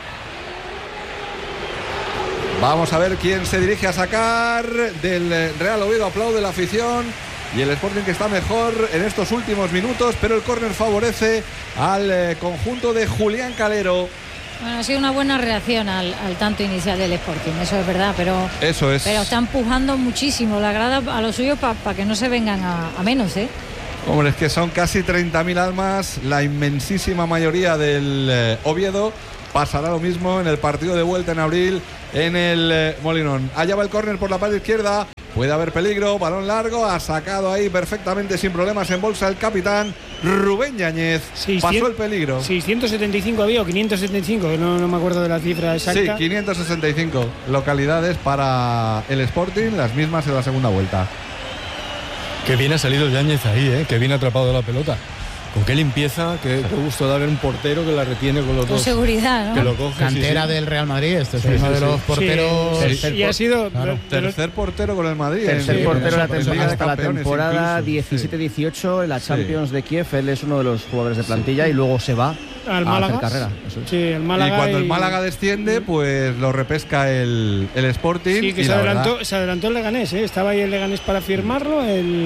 Vamos a ver quién se dirige a sacar del Real Oviedo. Aplaude la afición. Y el Sporting que está mejor en estos últimos minutos, pero el córner favorece al conjunto de Julián Calero. Bueno, ha sido una buena reacción al tanto inicial del Sporting, eso es verdad, pero está empujando muchísimo la grada a lo suyo para que no se vengan a menos, ¿eh? Hombre, es que son casi 30.000 almas, la inmensísima mayoría del Oviedo. Pasará lo mismo en el partido de vuelta en abril en el Molinón. Allá va el córner por la parte izquierda. Puede haber peligro, balón largo, ha sacado ahí perfectamente sin problemas en bolsa el capitán Rubén Yáñez. Pasó el peligro. 675 había o 575, no me acuerdo de la cifra exacta. Sí, 565 localidades para el Sporting, las mismas en la segunda vuelta. Que bien ha salido Yáñez ahí, que bien ha atrapado la pelota. Con qué limpieza, qué gusto da ver un portero que la retiene con los dos. Con seguridad, ¿no? Que lo coge, cantera del Real Madrid, este es uno de los porteros. Y ha sido tercer portero con el Madrid. Tercer portero hasta la temporada incluso. 17-18 en la Champions de Kiev. Él es uno de los jugadores de plantilla y luego se va al a Málaga. hacer carrera. Sí, el Málaga. Y cuando el Málaga desciende, pues lo repesca el Sporting. Sí, que se adelantó el Leganés, estaba ahí el Leganés para firmarlo.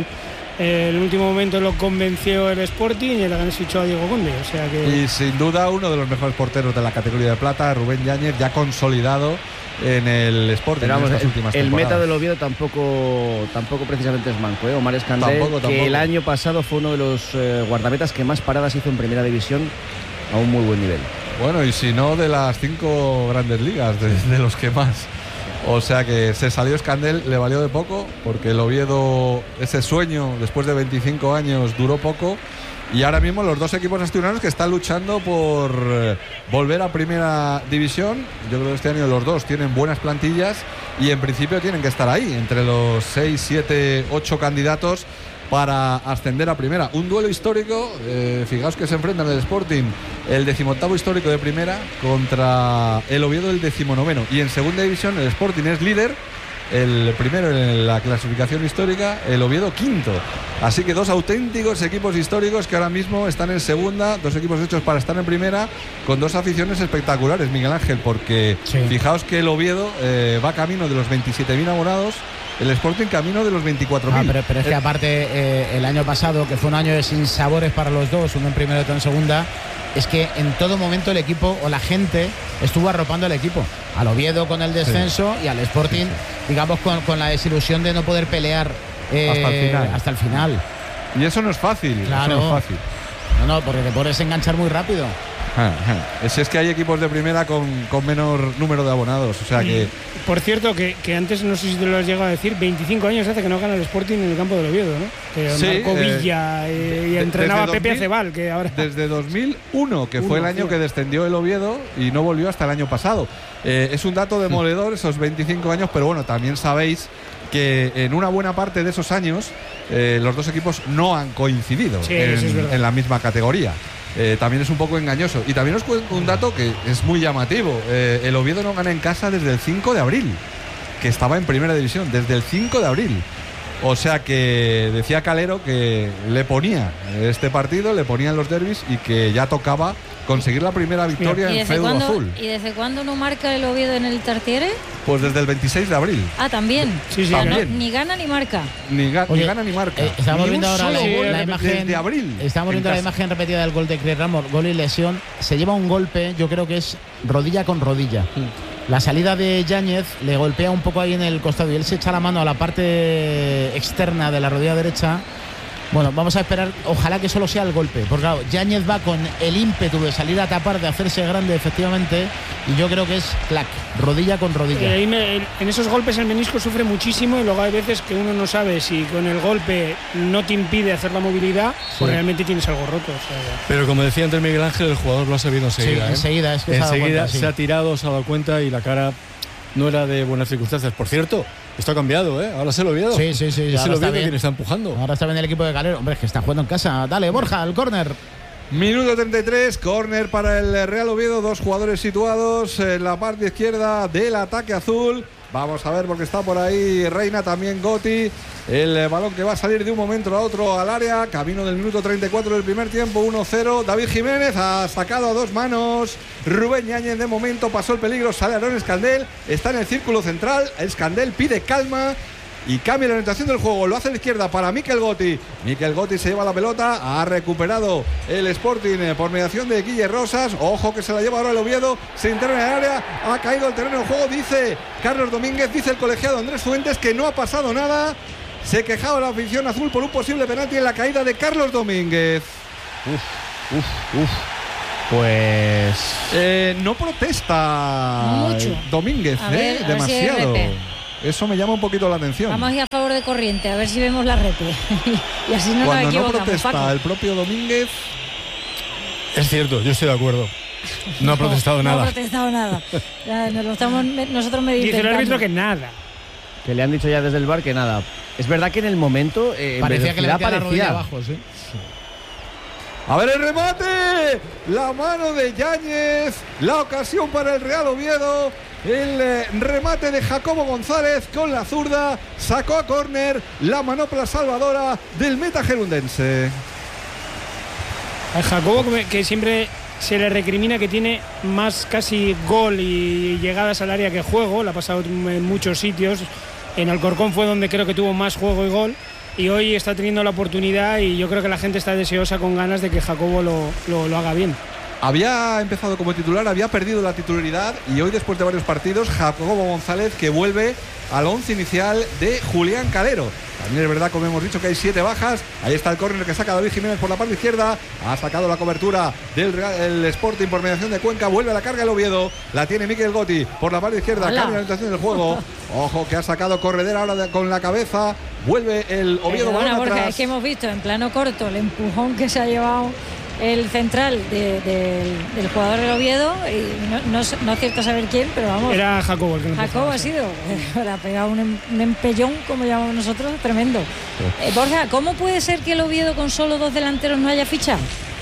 El último momento lo convenció el Sporting y el Leganés fichó a Diego Conde, o sea que... Y sin duda uno de los mejores porteros de la categoría de plata, Rubén Yáñez, ya consolidado en el Sporting. Pero vamos, en estas últimas el temporadas. meta del Oviedo tampoco precisamente es manco, Omar Escandé, Tampoco. que el año pasado fue uno de los guardametas que más paradas hizo en primera división a un muy buen nivel. Bueno, y si no, de las 5 grandes ligas, de los que más. O sea que se salió Escandel, le valió de poco, porque el Oviedo, ese sueño después de 25 años duró poco. Y ahora mismo los dos equipos asturianos que están luchando por volver a primera división. Yo creo que este año los dos tienen buenas plantillas y en principio tienen que estar ahí, entre los 6, 7, 8 candidatos para ascender a primera. Un duelo histórico, fijaos que se enfrentan el Sporting, el 18º histórico de primera, contra el Oviedo, el 19º. Y en segunda división el Sporting es líder, el primero en la clasificación histórica, el Oviedo quinto. Así que dos auténticos equipos históricos que ahora mismo están en segunda, dos equipos hechos para estar en primera, con dos aficiones espectaculares, Miguel Ángel, porque fijaos que el Oviedo va camino de los 27.000 abonados, el Sporting camino de los 24.000. Pero es que aparte el año pasado, que fue un año de sinsabores para los dos, uno en primera y otro en segunda, es que en todo momento el equipo o la gente estuvo arropando al equipo, al Oviedo con el descenso y al Sporting, digamos, con la desilusión de no poder pelear hasta el final. Y eso no es fácil. Claro. Eso no es fácil. No, porque te puedes enganchar muy rápido. Es que hay equipos de primera con menor número de abonados, o sea que... Por cierto, que antes, no sé si te lo has llegado a decir, 25 años hace que no gana el Sporting en el campo del Oviedo, ¿no? Que marcó Villa y entrenaba Pepe Acebal, que ahora... Desde 2001, que fue el año que descendió el Oviedo y no volvió hasta el año pasado. Es un dato demoledor, esos 25 años, pero bueno, también sabéis que en una buena parte de esos años los dos equipos no han coincidido en la misma categoría. También es un poco engañoso. Y también os cuento un dato que es muy llamativo. El Oviedo no gana en casa desde el 5 de abril, que estaba en primera división, desde el 5 de abril. O sea que decía Calero que le ponía este partido, le ponían los derbis y que ya tocaba conseguir la primera victoria en feudo azul. ¿Y desde cuándo no marca el Oviedo en el Tartiere? Pues desde el 26 de abril. Ah, también. Sí, también. No, ni gana ni marca. Ni gana ni marca. Estamos ni viendo ahora la imagen desde abril. Estamos viendo la imagen repetida del gol de Cris Ramos, gol y lesión. Se lleva un golpe, yo creo que es rodilla con rodilla. La salida de Yáñez le golpea un poco ahí en el costado y él se echa la mano a la parte externa de la rodilla derecha Bueno, vamos a esperar, ojalá que solo sea el golpe, porque claro, Yáñez va con el ímpetu de salir a tapar, de hacerse grande efectivamente, y yo creo que es clac, rodilla con rodilla. En esos golpes el menisco sufre muchísimo y luego hay veces que uno no sabe si con el golpe no te impide hacer la movilidad o realmente tienes algo roto. O sea, pero como decía antes Miguel Ángel, el jugador lo ha sabido enseguida. Sí, enseguida, es que enseguida se ha tirado, se ha dado cuenta y la cara no era de buenas circunstancias. Por cierto, esto ha cambiado, ¿eh? Ahora se lo Oviedo. Sí. Es el Oviedo quien está empujando. Ahora está bien el equipo de Calero. Hombre, es que está jugando en casa. Dale, Borja, el córner. Minuto 33, córner para el Real Oviedo. 2 jugadores situados en la parte izquierda del ataque azul. Vamos a ver porque está por ahí Reina, también Gotti. El balón que va a salir de un momento a otro al área. Camino del minuto 34 del primer tiempo, 1-0. David Jiménez ha sacado a 2 manos. Rubén Yáñez de momento pasó el peligro. Sale Aaron Escandel. Está en el círculo central. Escandel pide calma y cambia la orientación del juego. Lo hace a la izquierda para Mikel Gotti. Mikel Gotti se lleva la pelota. Ha recuperado el Sporting por mediación de Guille Rosas. Ojo que se la lleva ahora el Oviedo. Se interna en el área. Ha caído el terreno de juego. Dice Carlos Domínguez, dice el colegiado Andrés Fuentes que no ha pasado nada. Se quejaba la afición azul por un posible penalti en la caída de Carlos Domínguez. Pues no protesta mucho. Domínguez, a ver demasiado. Si eso me llama un poquito la atención. Vamos a ir a favor de corriente, a ver si vemos la repe. Y así no Cuando nos equivocamos, no protesta Paco. el propio Domínguez. Es cierto, yo estoy de acuerdo. No ha protestado nada. No ha protestado nada. Ya, nos lo estamos nosotros medio dice el intentando. árbitro que nada. que le han dicho ya desde el bar que nada. Es verdad que en el momento parecía que le metía la rodilla parecía abajo, sí. A ver el remate, la mano de Yáñez, la ocasión para el Real Oviedo, el remate de Jacobo González con la zurda, sacó a córner la manopla salvadora del meta gerundense. A Jacobo, que siempre se le recrimina que tiene más casi gol y llegadas al área que juego, la ha pasado en muchos sitios, en Alcorcón fue donde creo que tuvo más juego y gol, y hoy está teniendo la oportunidad y yo creo que la gente está deseosa con ganas de que Jacobo lo haga bien. Había empezado como titular, había perdido la titularidad y hoy después de varios partidos Jacobo González que vuelve al 11 inicial de Julián Calero. También es verdad, como hemos dicho, que hay 7 bajas. Ahí está el córner que saca David Jiménez por la parte izquierda. Ha sacado la cobertura del Sporting por mediación de Cuenca. Vuelve a la carga el Oviedo. La tiene Mikel Gotti por la parte izquierda. Cambia la orientación del juego. Ojo que ha sacado Corredera ahora con la cabeza. Vuelve el Oviedo. Bueno, Borja, atrás. es que hemos visto en plano corto el empujón que se ha llevado el central del jugador del Oviedo, y no es cierto saber quién, pero vamos. Era Jacobo el que lo Jacobo ha sido, le ha pegado un empellón, como llamamos nosotros, tremendo. Borja, ¿cómo puede ser que el Oviedo con solo 2 delanteros no haya fichado?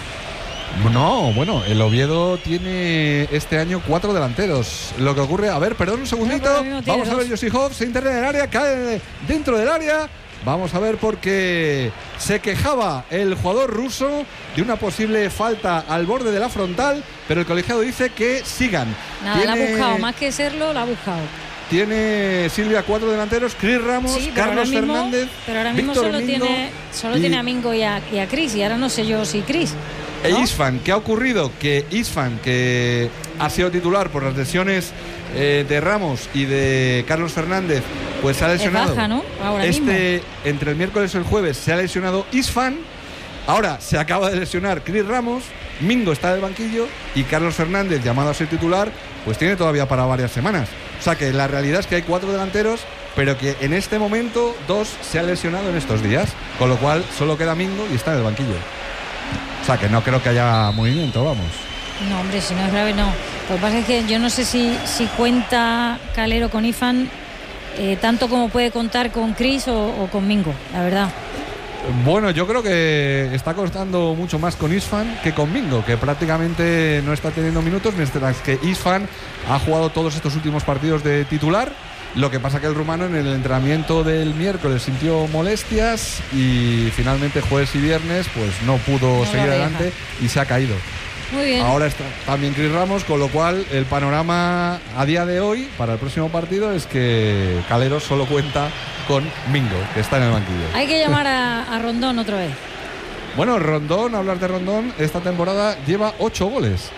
No, bueno, el Oviedo tiene este año 4 delanteros. Lo que ocurre, a ver, perdón un segundito. Vamos a ver, Josihov se interna en el área, cae dentro del área. Vamos a ver porque se quejaba el jugador ruso de una posible falta al borde de la frontal, pero el colegiado dice que sigan. Nada, la ha buscado, más que serlo, la ha buscado. Tiene Silvia 4 delanteros, Cris Ramos, sí, Carlos Fernández, pero ahora mismo Víctor solo tiene a Mingo y a Cris, y ahora no sé yo si Cris. E Isfan, ¿qué ha ocurrido? Que Isfan, que ha sido titular por las lesiones de Ramos y de Carlos Fernández, pues se ha lesionado. Es baja, ¿no? Ahora mismo. Entre el miércoles y el jueves se ha lesionado Isfan. Ahora se acaba de lesionar Cris Ramos. Mingo está en el banquillo y Carlos Fernández, llamado a ser titular, pues tiene todavía para varias semanas. O sea que la realidad es que hay 4 delanteros, pero que en este momento 2 se han lesionado en estos días, con lo cual solo queda Mingo y está en el banquillo. O sea que no creo que haya movimiento, vamos. No, hombre, si no es grave, no. Lo que pasa es que yo no sé si cuenta Calero con Ifan tanto como puede contar con Cris o con Mingo, la verdad. Bueno, yo creo que está costando mucho más con Isfan que con Mingo, que prácticamente no está teniendo minutos, mientras que Isfan ha jugado todos estos últimos partidos de titular. Lo que pasa que el rumano en el entrenamiento del miércoles sintió molestias y finalmente jueves y viernes pues no pudo seguir adelante y se ha caído. Muy bien. Ahora está también Cris Ramos, con lo cual el panorama a día de hoy para el próximo partido es que Calero solo cuenta con Mingo, que está en el banquillo. Hay que llamar a Rondón otra vez. Bueno, Rondón, hablar de Rondón, esta temporada lleva 8 goles.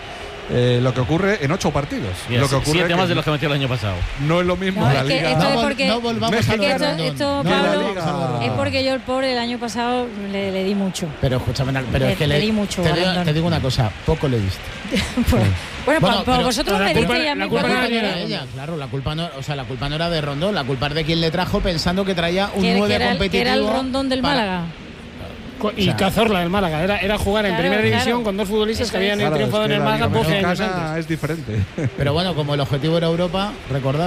lo que ocurre en 8 partidos. Mira, lo que ocurre 7 más de los que metió el año pasado. No es lo mismo No, la es que liga. esto es porque- no volvamos México- a lo de Esto, Rondón. Pablo, es porque yo el pobre el año pasado le di mucho. Pero escúchame, pero es que Le di mucho te, a digo, Rondón. te digo una cosa, poco le diste. Bueno, Bueno, pues pero- vosotros pero me la culpa- disteis y a mí la culpa cuando no me era quedé. Ella, claro, la culpa no era de Rondón, la culpa es de quien le trajo pensando que traía un Que 9 era el- competitivo. que era el Rondón del para- Málaga. Y O sea, Cazorla del Málaga. Era jugar en Claro, primera división claro. con 2 futbolistas que Eso es. habían Claro, triunfado es en que el la Málaga liga 12 años mexicana antes. es diferente. Pero bueno, como el objetivo era Europa, recordad.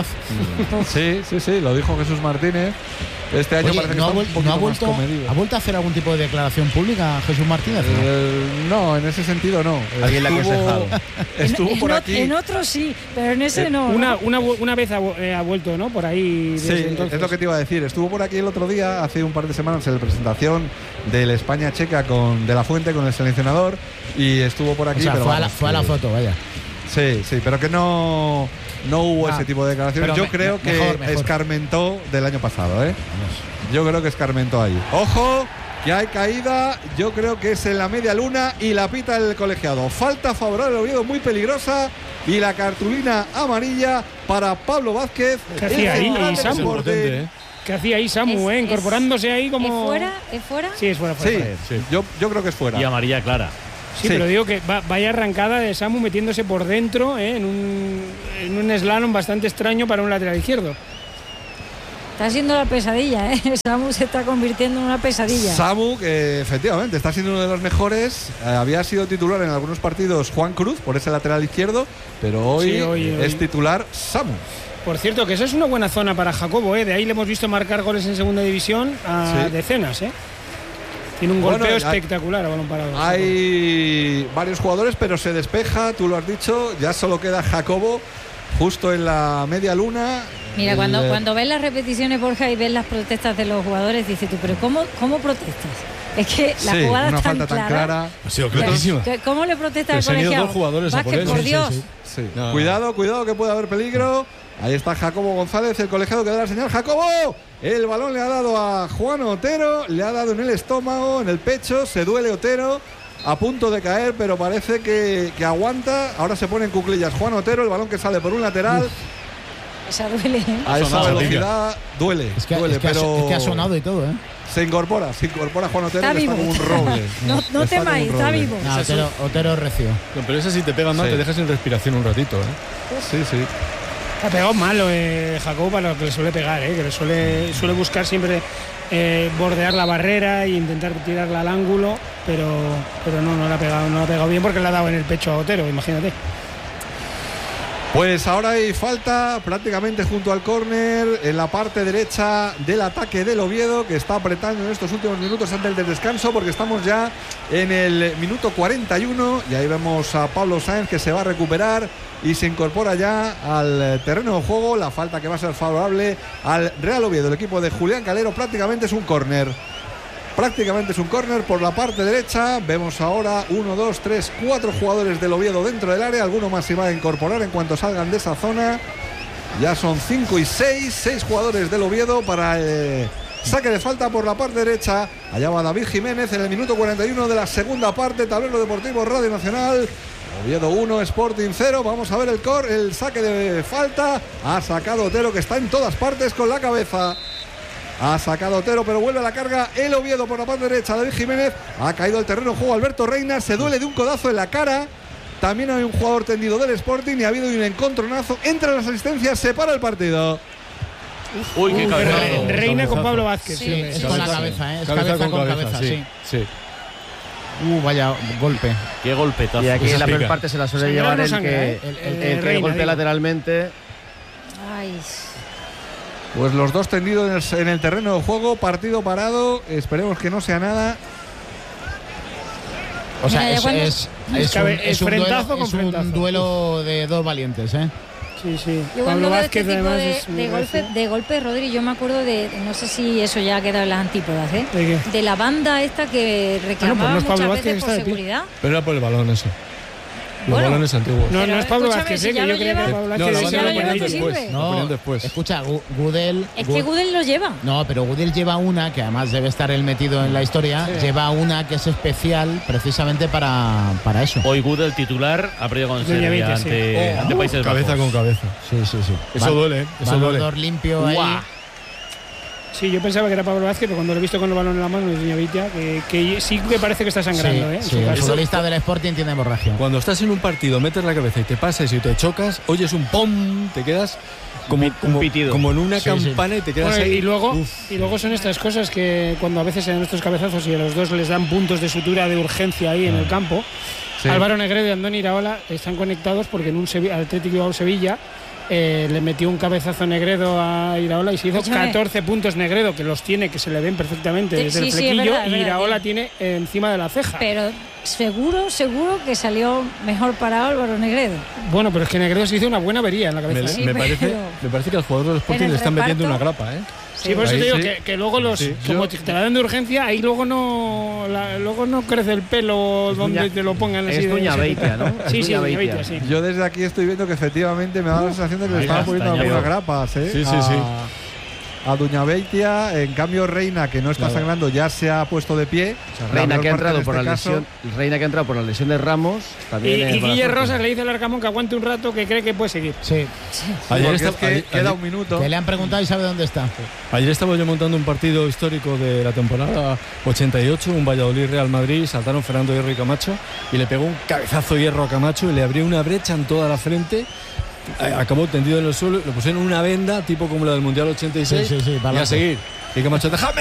Sí, lo dijo Jesús Martínez. Este año Oye, parece que ¿no ha está un vuel- poquito no ha más vuelto, comedido. ¿ha vuelto a hacer algún tipo de declaración pública Jesús Martínez? No, en ese sentido no. Alguien le ha aconsejado. Estuvo por aquí. En otros sí, pero en ese no. Una vez ha vuelto, ¿no? Por ahí. Desde Sí, entonces. es lo que te iba a decir. Estuvo por aquí el otro día, hace un par de semanas, en la presentación del España-Checa De La Fuente, con el seleccionador, y estuvo por aquí. O sea, pero fue, vamos, fue a la que- foto, vaya. Sí, pero que no hubo Ah, ese tipo de declaraciones. pero Yo creo que mejor. escarmentó del año pasado, ¿eh? Yo creo que escarmentó ahí. ¡Ojo! Que hay caída, yo creo que es en la media luna y la pita el colegiado. Falta favorable al Oviedo, muy peligrosa, y la cartulina amarilla para Pablo Vázquez. ¿Qué hacía ahí, central del Samu? Sporting. ¿Qué hacía ahí Samu, Es- incorporándose ahí como. ¿Es fuera? ¿Es fuera? Sí, es fuera. Sí, yo creo que es fuera. Y amarilla clara. Sí, Sí. pero digo que vaya arrancada de Samu metiéndose por dentro en un slalom bastante extraño para un lateral izquierdo. Está siendo la pesadilla, ¿eh? Samu se está convirtiendo en una pesadilla. Samu, que efectivamente está siendo uno de los mejores. Había sido titular en algunos partidos Juan Cruz por ese lateral izquierdo, pero hoy, Sí, hoy. es titular Samu. Por cierto, que esa es una buena zona para Jacobo, ¿eh? De ahí le hemos visto marcar goles en segunda división a Sí. decenas, ¿eh? Tiene un Bueno, golpeo hay- espectacular a balón parado. Hay varios jugadores, pero se despeja, tú lo has dicho, ya solo queda Jacobo justo en la media luna. Mira, El, cuando ves las repeticiones, Borja, y ves las protestas de los jugadores, dices tú, pero ¿cómo protestas? Es que la sí, jugada una es tan falta tan clara. clara. Ha sido clarísima. ¿Cómo le protesta Que al se han ido colegiado? dos jugadores a por Vázquez, él, por sí, Dios. sí, Sí. No. Cuidado que puede haber peligro. Ahí está Jacobo González, el colegiado que da la señal. ¡Jacobo! El balón le ha dado a Juan Otero, le ha dado en el estómago, en el pecho, se duele Otero, a punto de caer, pero parece que aguanta. Ahora se pone en cuclillas Juan Otero, el balón que sale por un lateral. Esa duele, ¿eh? A esa sonado, velocidad duele, Es que, duele, es que pero es que ha sonado y todo, ¿eh? se incorpora Juan Otero, Está que está vivo. como un roble. No Está como temáis, un está roble. vivo. No, Otero recio. No, pero esa si te pega mal, Sí. te dejas sin respiración un ratito, ¿eh? Sí, sí. Ha pegado mal Jacobo para lo que le suele pegar, que le suele buscar siempre bordear la barrera e intentar tirarla al ángulo, pero no la ha pegado bien porque le ha dado en el pecho a Otero, imagínate. Pues ahora hay falta prácticamente junto al córner en la parte derecha del ataque del Oviedo, que está apretando en estos últimos minutos antes del descanso, porque estamos ya en el minuto 41 y ahí vemos a Pablo Sáenz, que se va a recuperar y se incorpora ya al terreno de juego. La falta que va a ser favorable al Real Oviedo, el equipo de Julián Calero. Prácticamente es un córner por la parte derecha. Vemos ahora 1, 2, 3, 4 jugadores del Oviedo dentro del área. Alguno más se va a incorporar en cuanto salgan de esa zona. Ya son 5 y 6 jugadores del Oviedo para el saque de falta por la parte derecha. Allá va David Jiménez en el minuto 41 de la segunda parte. Tablero Deportivo Radio Nacional. Oviedo 1, Sporting 0. Vamos a ver el saque de falta. Ha sacado Otero, que está en todas partes con la cabeza. Ha sacado Otero, pero vuelve a la carga el Oviedo por la parte derecha. David Jiménez ha caído al terreno de juego. Alberto Reina se duele de un codazo en la cara. También hay un jugador tendido del Sporting y ha habido un encontronazo entre las asistencias. Se para el partido. Uy, qué cabeza. Reina con Pablo Vázquez. Sí, sí, es sí. con la cabeza, ¿eh? Es cabeza con cabeza, sí. Sí. Vaya golpe. Qué golpetazo. Y aquí Esa en la pica. primera parte se la suele Sangrar llevar no el sangra, que, ¿eh? el que Reina, golpea digo. lateralmente. Ay. Pues los dos tendidos en el terreno de juego. Partido parado. Esperemos que no sea nada. O sea, Mira, ya cuando- Es frentazo con es un frentazo. duelo de dos valientes, ¿eh? Sí. Yo Pablo cuando veo Vázquez este tipo además de, es muy de golpe, recio. de golpe, Rodri, yo me acuerdo de, no sé si eso ya ha quedado en las antípodas, ¿eh? ¿De qué? De la banda esta que reclamaba no es Pablo muchas Vázquez, veces está por de pie. seguridad. Pero era por el balón eso. Los balones antiguos. No es Pablo escúchame, Vázquez, si que ya yo lo creía que lleva- era Pablo No, Vázquez. la ya lo ponían lleva y después. sirve. La ponían después. Escucha, Gudel. Es que Gudel lo lleva. No, pero Gudel lleva una, que además debe estar él metido en la historia, lleva una que es especial precisamente para eso. Hoy Gudel titular ha perdido con Doña Serbia Vitia, sí. ante Países Cabeza Bajos. con cabeza. Sí. Eso duele, eso Balón duele. de Oro limpio ahí. Guau. Sí, yo pensaba que era Pablo Vázquez, pero cuando lo he visto con el balón en la mano, es Doña Vitia, que sí que parece que está sangrando, ¿eh? En Sí, su el caso. futbolista del Sporting tiene hemorragia. Cuando estás en un partido, metes la cabeza y te pasas y te chocas, oyes un pom, te quedas como pitido. como en una Sí, campana y te quedas Bueno, ahí. y luego son estas cosas que cuando a veces en estos cabezazos y a los dos les dan puntos de sutura de urgencia ahí en el campo. Sí. Álvaro Negredo y Andoni Iraola están conectados porque en un Atlético Bilbao Sevilla le metió un cabezazo Negredo a Iraola y se hizo Escúchame. 14 puntos Negredo, que los tiene, que se le ven perfectamente Sí, desde el sí, es flequillo, verdad, es y verdad, Iraola tiene. tiene encima de la ceja. Pero seguro que salió mejor para Álvaro Negredo. Bueno, pero es que Negredo se hizo una buena avería en la cabeza. Sí, me pero- parece que al jugador del Sporting en el le están metiendo reparto- una grapa, ¿eh? Sí, por eso Ahí te digo sí. que luego como te la dan de urgencia, ahí luego no crece el pelo donde Doña- te lo pongan así. es de Doña ese Beitia, tipo. ¿no? Es Sí, Doña Doña Beitia. Beitia, sí. Yo desde aquí estoy viendo que efectivamente me da la sensación de que le ahí estaban está, poniendo está algunas añadido. grapas, ¿eh? Sí, sí, sí. A Doña Beitia, en cambio Reina, que no está sangrando, ya se ha puesto de pie. O sea, Reina la que ha peor parte entrado en por la este caso- lesión, Reina que ha entrado por la lesión de Ramos, también Y es mala Guille suerte. Rosas le dice al Arcamón que aguante un rato, que cree que puede seguir. Sí. Ayer, Porque esta- es que ayer- queda un minuto. Que le han preguntado y sabe dónde está. ayer estaba yo montando un partido histórico de la temporada 88, un Valladolid-Real Madrid, saltaron Fernando Hierro y Camacho y le pegó un cabezazo Hierro a Camacho y le abrió una brecha en toda la frente. Acabó tendido en el suelo, le pusieron una venda tipo como la del Mundial 86 Sí, y a balance. seguir. Y Camacho, déjame